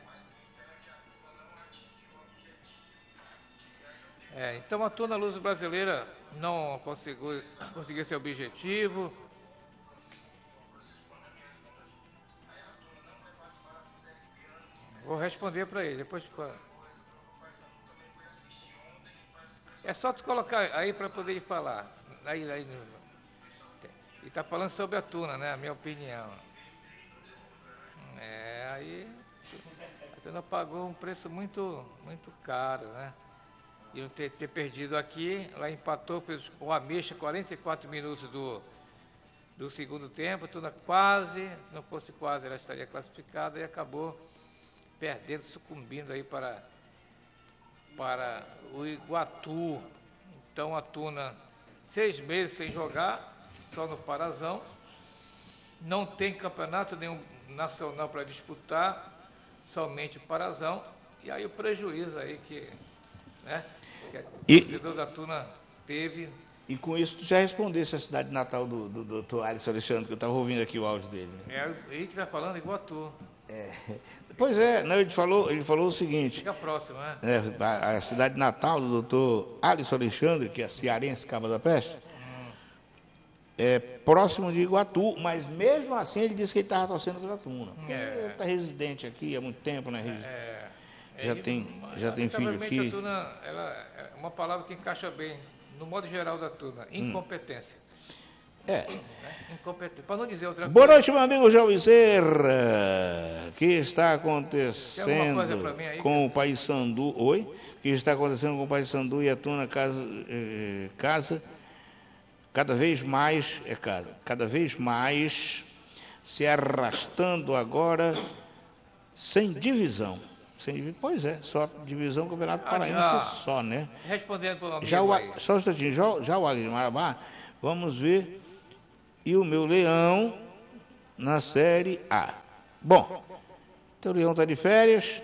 B: É, então a Tuna Luz Brasileira não conseguiu, conseguiu seu objetivo. Vou responder para ele, depois... É só tu colocar aí para poder ele falar. Aí, aí, ele está falando sobre a Tuna, né? A minha opinião. É, aí... A Tuna pagou um preço muito, muito caro, né? De não ter, ter perdido aqui, lá empatou o Ameixa, quarenta e quatro minutos do, do segundo tempo, Tuna quase, se não fosse quase, ela estaria classificada e acabou perdendo, sucumbindo aí para, para o Iguatu. Então a Tuna, seis meses sem jogar, só no Parazão, não tem campeonato nenhum nacional para disputar, somente o Parazão, e aí o prejuízo aí que... Né? Que o
A: E-
B: torcedor da Tuna teve.
A: E com isso tu já respondesse a cidade natal do, do doutor Alisson Alexandre, que eu estava ouvindo aqui o áudio dele.
B: É aí que vai falando igual tu.
A: É, pois é, não, ele, falou, ele falou o seguinte,
B: Fica próximo, né?
A: é, a, a cidade natal do doutor Alisson Alexandre, que é cearense, Cabo da Peste, é próximo de Iguatu, mas mesmo assim ele disse que ele estava torcendo pela Tuna. Porque
B: É.
A: Ele está residente aqui há muito tempo, né? resi-
B: É,
A: Já
B: ele-
A: tem- já tem filho
B: lamentavelmente,
A: aqui.
B: A Tuna, ela é uma palavra que encaixa bem, no modo geral da Tuna, incompetência.
A: É.
B: Né? Incompetência. Para não dizer outra
A: Boa
B: coisa.
A: noite, meu amigo João Bezerra. O que está
B: Tem alguma
A: acontecendo
B: coisa pra mim aí,
A: com o Paysandu? Oi? O que está acontecendo com o Paysandu e a Tuna casa, eh, casa cada vez mais é casa, cada vez mais se arrastando agora sem divisão. Sem divisão. Pois é, só divisão Campeonato Paraense
B: ah,
A: só, né?
B: Respondendo para o amigo
A: já o,
B: aí.
A: Só um instantinho, já, já o Águia de Marabá, vamos ver. E o meu Leão na Série A. Bom, então o Leão está de férias.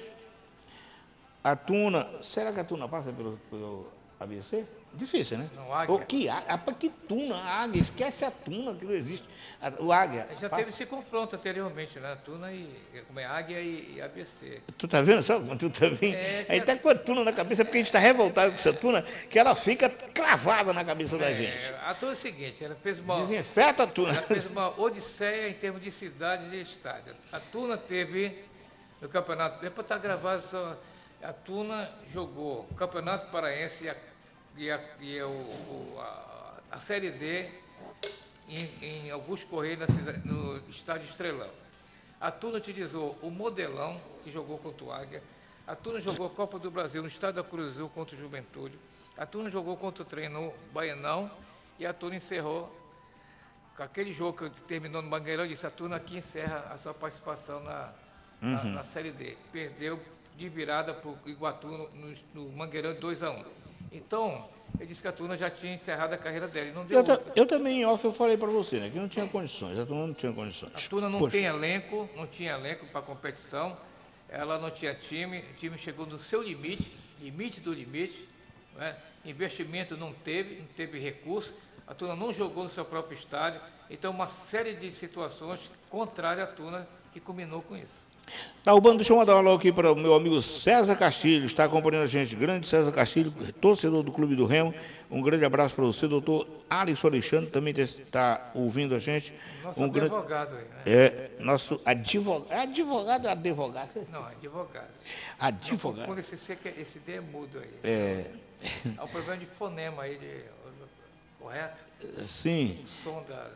A: A Tuna, será que a Tuna passa pelo, pelo A B C? Difícil, né?
B: Não, Águia.
A: O que, a, que Tuna? A Águia, esquece a Tuna, que não existe. A, o Águia.
B: Já
A: passa...
B: teve esse confronto anteriormente, né? Tuna e. Como é Águia e, e A B C.
A: Tu tá vendo só? Tu tá vendo? É, Aí tá com a Tuna na cabeça, porque a gente tá revoltado com essa Tuna, que ela fica cravada na cabeça da
B: é,
A: gente.
B: A Tuna é o seguinte, ela fez uma.
A: Desinfeta a Tuna.
B: Ela fez uma odisseia em termos de cidades e estádio. A Tuna teve no campeonato. Depois está gravado só. A Tuna jogou o Campeonato Paraense e a, e a, e o, o, a, a Série D em, em Augusto Correia, na cidade, no estádio Estrelão. A Tuna utilizou o Modelão, que jogou contra o Águia. A Tuna jogou a Copa do Brasil no estádio da Cruz Azul contra o Juventude. A Tuna jogou contra o Trem no Baianão. E a Tuna encerrou com aquele jogo que terminou no Mangueirão. E disse: a Tuna aqui encerra a sua participação na, uhum. na, na Série D. Perdeu de virada para o Iguatu no, no Mangueirão de dois a um. Então, ele disse que a Tuna já tinha encerrado a carreira dela. E não deu
A: eu, eu também, em off, eu falei para você, né, que não tinha condições. A Tuna não tinha condições.
B: A Tuna não
A: Poxa.
B: tem elenco, não tinha elenco para competição. Ela não tinha time. O time chegou no seu limite, limite do limite. Não é? Investimento não teve, não teve recurso. A Tuna não jogou no seu próprio estádio. Então, uma série de situações contrárias à Tuna que culminou com isso.
A: Tá, o bando, deixa eu mandar um alô aqui para o meu amigo César Castilho, está acompanhando a gente, grande César Castilho, torcedor do Clube do Remo. Um grande abraço para você, doutor Alisson Alexandre, também está ouvindo a gente.
B: Nosso
A: um
B: advogado
A: grande...
B: aí, né?
A: É, nosso advogado, é advogado ou advogado?
B: Não, advogado.
A: Advogado.
B: Não, esse, C, esse D é mudo aí.
A: É...
B: Há um problema de fonema aí, de... correto?
A: Sim.
B: O som da...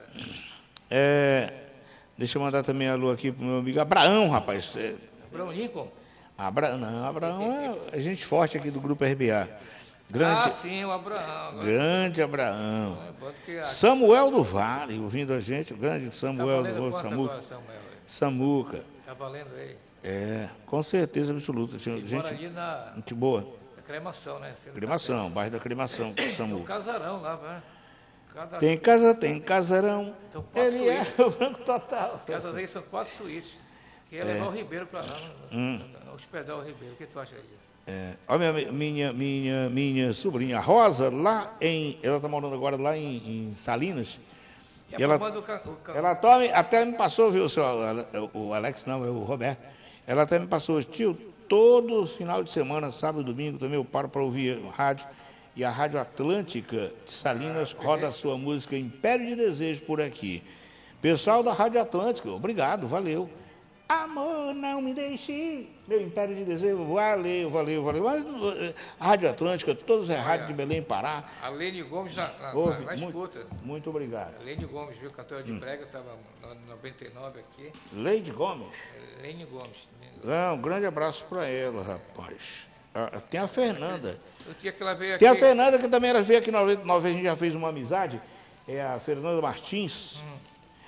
A: É... Deixa eu mandar também alô aqui pro meu amigo Abraão, rapaz. É...
B: Abraão Lincoln?
A: Abra... Não, Abraão é gente forte aqui do Grupo R B A. Grande...
B: Ah, sim, o Abraão.
A: Grande Abraão.
B: É,
A: Samuel do Vale, ouvindo a gente, o grande Samuel
B: tá
A: do Vale, Samuca.
B: Agora, Samuel?
A: Samuca.
B: Tá valendo aí?
A: É, com certeza absoluta.
B: Gente,
A: gente,
B: ali na...
A: gente boa.
B: A cremação, né?
A: Cremação, tá bairro da Cremação, Samuca.
B: O casarão lá, né? Cada...
A: Tem casa, tem casarão.
B: Então,
A: ele
B: suítes.
A: é o branco total.
B: Casas aí são quatro suítes. Que ia
A: É.
B: levar o Ribeiro para lá,
A: Hum.
B: hospedar o Ribeiro. O que tu acha disso?
A: É, olha minha, minha, minha, minha sobrinha Rosa, lá em. Ela está morando agora lá em, em Salinas.
B: E
A: E
B: a
A: ela,
B: forma do ca- o ca-
A: ela tome, até me passou, viu, o, seu, o Alex não, é o Roberto. Ela até me passou, tio, todo final de semana, sábado e domingo, também eu paro para ouvir rádio. E a Rádio Atlântica de Salinas
B: Ah,
A: roda a sua música Império de Desejo por aqui. Pessoal da Rádio Atlântica, obrigado, valeu. Amor, não me deixe, meu Império de Desejo, valeu, valeu, valeu. Mas, eh, a Rádio Atlântica, todas as rádios de Belém, Pará.
B: A Lene Gomes na, na,
A: Ouve,
B: na, na
A: muito,
B: escuta.
A: muito obrigado.
B: A Lene Gomes, viu? Cantora de
A: Hum.
B: brega, estava no noventa e nove aqui.
A: Leide Gomes.
B: Lene Gomes.
A: Não, um grande abraço para ela, rapaz. Ah, tem a Fernanda.
B: O dia que ela veio aqui.
A: Tem a Fernanda, que também ela veio aqui na noventa e nove, a gente já fez uma amizade. É a Fernanda Martins.
B: Hum.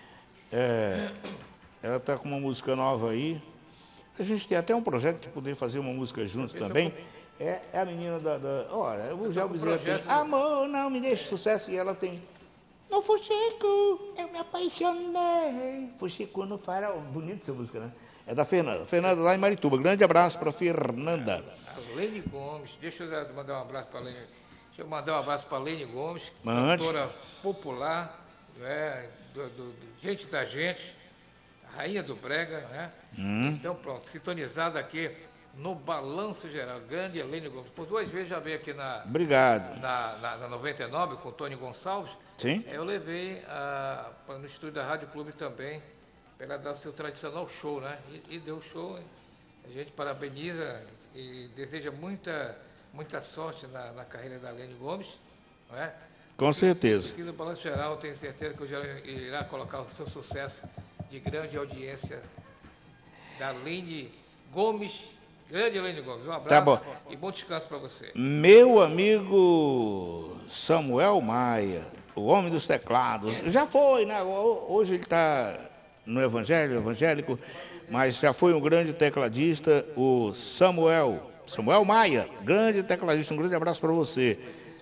A: É, ela está com uma música nova aí. A gente tem até um projeto de poder fazer uma música junto também. É, é a menina da... da olha, o Gel Bezerra tem
B: projeto, né?
A: Amor, não me deixe sucesso. E ela tem No Fuxico, eu me apaixonei. Fuxico no farol. Bonita essa música, né? É da Fernanda. Fernanda lá em Marituba. Grande abraço para Fernanda.
B: A Lene Gomes. Deixa eu mandar um abraço para a Lene. Deixa eu mandar um abraço para a Lene Gomes,
A: Mande.
B: cantora popular, né, do, do, do gente da gente, a rainha do brega, né?
A: Hum.
B: Então pronto, sintonizada aqui no Balanço Geral. Grande Lene Gomes. Por duas vezes já veio aqui na,
A: Obrigado.
B: na, na, na noventa e nove com o Tony Gonçalves.
A: Sim?
B: Eu levei a, pra- no estúdio da Rádio Clube também, para ela dar o seu tradicional show, né? E, e deu show. Hein? A gente parabeniza e deseja muita, muita sorte na, na carreira da Lene Gomes, não é?
A: Com certeza.
B: Aqui no Balanço Geral, tenho certeza que o Geral irá colocar o seu sucesso de grande audiência da Lene Gomes. Grande Lene Gomes, um abraço
A: Tá bom.
B: e bom descanso para você.
A: Meu amigo Samuel Maia, o homem dos teclados, já foi, né? Hoje ele está no evangelho, evangélico, mas já foi um grande tecladista, o Samuel, Samuel Maia, grande tecladista, um grande abraço para você.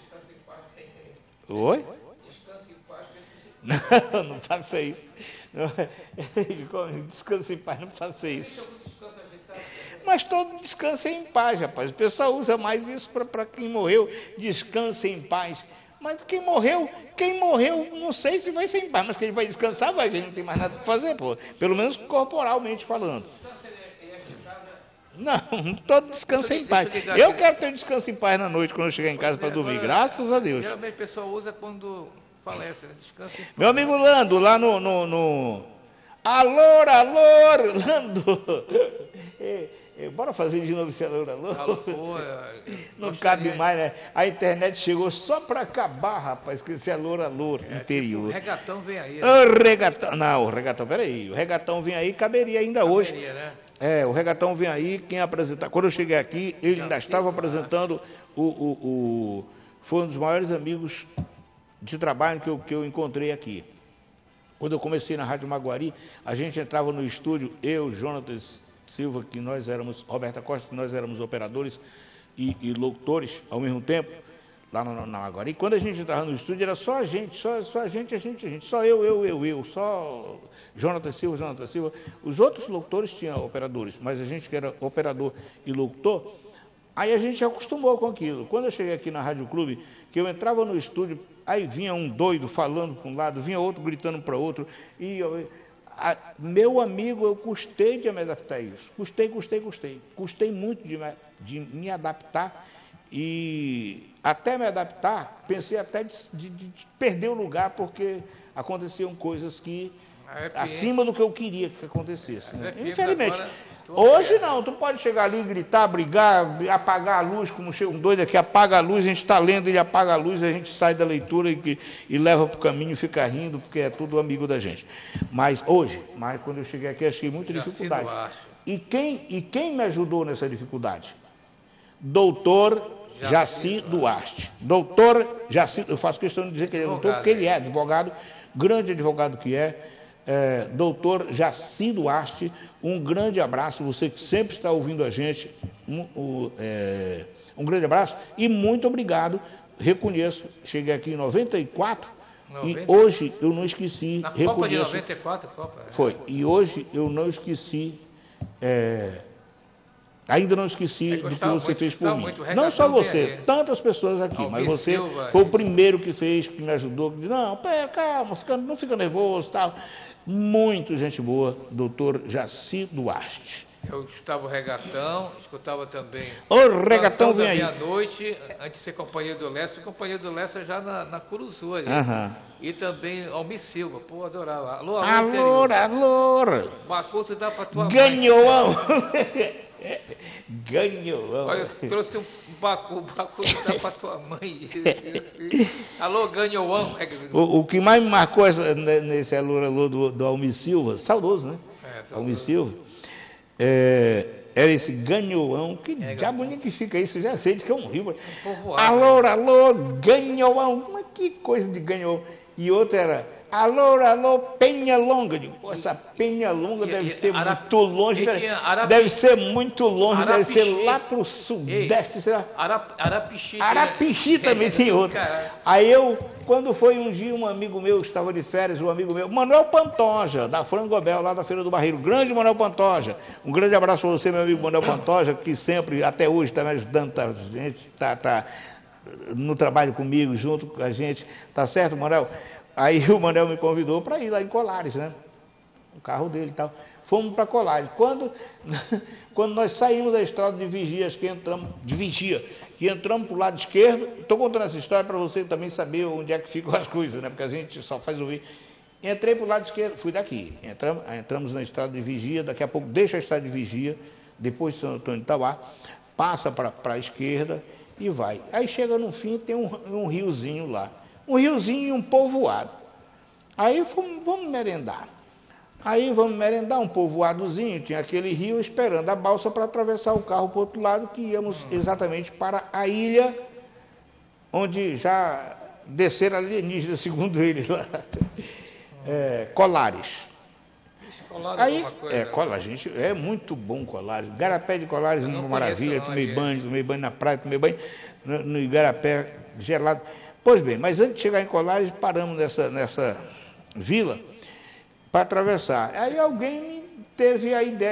A: Oi? Não, não faça isso. Descanse em paz, não faça isso. Mas todo descanso é em paz, rapaz. O pessoal usa mais isso para quem morreu, descanse em paz. Mas quem morreu, quem morreu, não sei se vai ser em paz, mas que ele vai descansar, vai, que ele não tem mais nada para fazer, pô. Pelo menos corporalmente falando. Não, todo descanso é em paz. Eu quero ter um descanso em paz na noite, quando eu chegar em casa para dormir, graças a Deus.
B: Geralmente o pessoal usa quando falece, né? Descanso em paz.
A: Meu amigo Lando, lá no... no, no... Alô, alô, Lando. É, é, bora fazer de novo esse alô, alô.
B: Alô, pô,
A: não cabe mais, né? A internet chegou só para acabar, rapaz, com esse alô, alô interior.
B: O regatão vem aí. Né?
A: O regatão, não, o regatão, peraí. O regatão vem aí, caberia ainda caberia, hoje.
B: Né?
A: É, o regatão vem aí, quem apresentar. Quando eu cheguei aqui, ele Já ainda estava apresentando o, o, o. Foi um dos maiores amigos de trabalho que eu, que eu encontrei aqui. Quando eu comecei na Rádio Maguari, a gente entrava no estúdio, eu, Jonatas Silva, que nós éramos, Roberta Costa, que nós éramos operadores e, e locutores ao mesmo tempo, lá na, na Maguari. E quando a gente entrava no estúdio, era só a gente, só, só a gente, a gente, a gente, só eu, eu, eu, eu, só Jonatas Silva, Jonatas Silva. Os outros locutores tinham operadores, mas a gente que era operador e locutor, aí a gente acostumou com aquilo. Quando eu cheguei aqui na Rádio Clube, que eu entrava no estúdio, aí vinha um doido falando para um lado, vinha outro gritando para outro, e eu, a, meu amigo, eu custei de me adaptar a isso, custei, custei, custei, custei muito de me, de me adaptar, e até me adaptar, pensei até de, de, de perder o lugar, porque aconteciam coisas que, acima do que eu queria que acontecesse, né? Infelizmente. Hoje não, tu pode chegar ali, gritar, brigar, apagar a luz, como chega um doido aqui, apaga a luz, a gente está lendo, ele apaga a luz, a gente sai da leitura e, e leva para o caminho e fica rindo, porque é tudo amigo da gente. Mas hoje, mas quando eu cheguei aqui, achei muita dificuldade. E quem, e quem me ajudou nessa dificuldade? Doutor Jaci Duarte. Doutor Jaci, eu faço questão de dizer que ele é doutor, porque ele é advogado, grande advogado que é, é doutor Jaci Duarte. Um grande abraço, você que sempre está ouvindo a gente, um, um, é, um grande abraço e muito obrigado. Reconheço, cheguei aqui em noventa e quatro noventa. E hoje eu não esqueci.
B: Na
A: reconheço,
B: Copa de noventa e quatro, Copa.
A: Foi, e hoje eu não esqueci, é, ainda não esqueci do que você fez por mim. Não só você, tantas pessoas aqui, mas você foi o primeiro que fez, que me ajudou, que disse, não, pera, calma, não fica nervoso, tal. Muito gente boa, doutor Jaci Duarte.
B: Eu escutava o Regatão, escutava também...
A: O Regatão vem aí.
B: Meia-noite, antes de ser companheiro do Lessa, companheiro do Lessa já na, na Curuzu ali.
A: Uhum.
B: E também Almir Silva, pô, adorava. Alô, alô,
A: alô, alô.
B: Bacuto dá pra tua
A: Ganhou. Ganhou.
B: Olha, eu trouxe um bacu, o bacu dá pra tua mãe. Alô, ganhou.
A: O, o que mais me marcou essa, nesse alô, alô do, do Almir Silva, saudoso, né? É, saudoso. Almir Silva, é, era esse ganhoão. Que é, diabo que fica isso? Eu já sei de que é um rio. Alô, alô, ganhoão. Mas que coisa de ganhoão. E outra era... Alô, alô, Penhalonga. Digo, pô, essa Penhalonga deve e, ser Arap... muito longe. Deve, Arap... deve ser muito longe, Arapixi. Deve ser lá pro sudeste. Ei, será?
B: Arap... Arapixi.
A: Arapixi também tem outro. Aí eu, quando foi um dia, um amigo meu, estava de férias, um amigo meu, Manuel Pantoja, da Frangobel, lá da Feira do Barreiro. Grande Manuel Pantoja. Um grande abraço para você, meu amigo Manuel Pantoja, que sempre, até hoje, está me ajudando, tá, a gente está tá no trabalho comigo, junto com a gente. Tá certo, Manuel? Aí o Manel me convidou para ir lá em Colares, né? O carro dele e tal. Fomos para Colares. Quando, quando nós saímos da estrada de Vigia, que entramos, de Vigia, que entramos para o lado esquerdo, estou contando essa história para você também saber onde é que ficam as coisas, né? Porque a gente só faz ouvir. Entrei para o lado esquerdo, fui daqui. Entramos, entramos na estrada de Vigia, daqui a pouco deixa a estrada de Vigia, depois São Antônio de Itauá, passa para a esquerda e vai. Aí chega no fim, tem um, um riozinho lá. Um riozinho e um povoado. Aí fomos, vamos merendar. Aí vamos merendar um povoadozinho, tinha aquele rio esperando a balsa para atravessar o carro para o outro lado, que íamos exatamente para a ilha, onde já desceram alienígenas, segundo eles lá. É, Colares.
B: Colares
A: Aí,
B: alguma coisa,
A: é,
B: né?
A: Colares, gente, é muito bom Colares. Igarapé de Colares,
B: Eu não
A: uma
B: conheço
A: maravilha.
B: não,
A: Tomei
B: ali.
A: banho, tomei banho na praia, tomei banho no, no Igarapé gelado. Pois bem, mas antes de chegar em Colares, paramos nessa, nessa vila para atravessar. Aí alguém me teve a ideia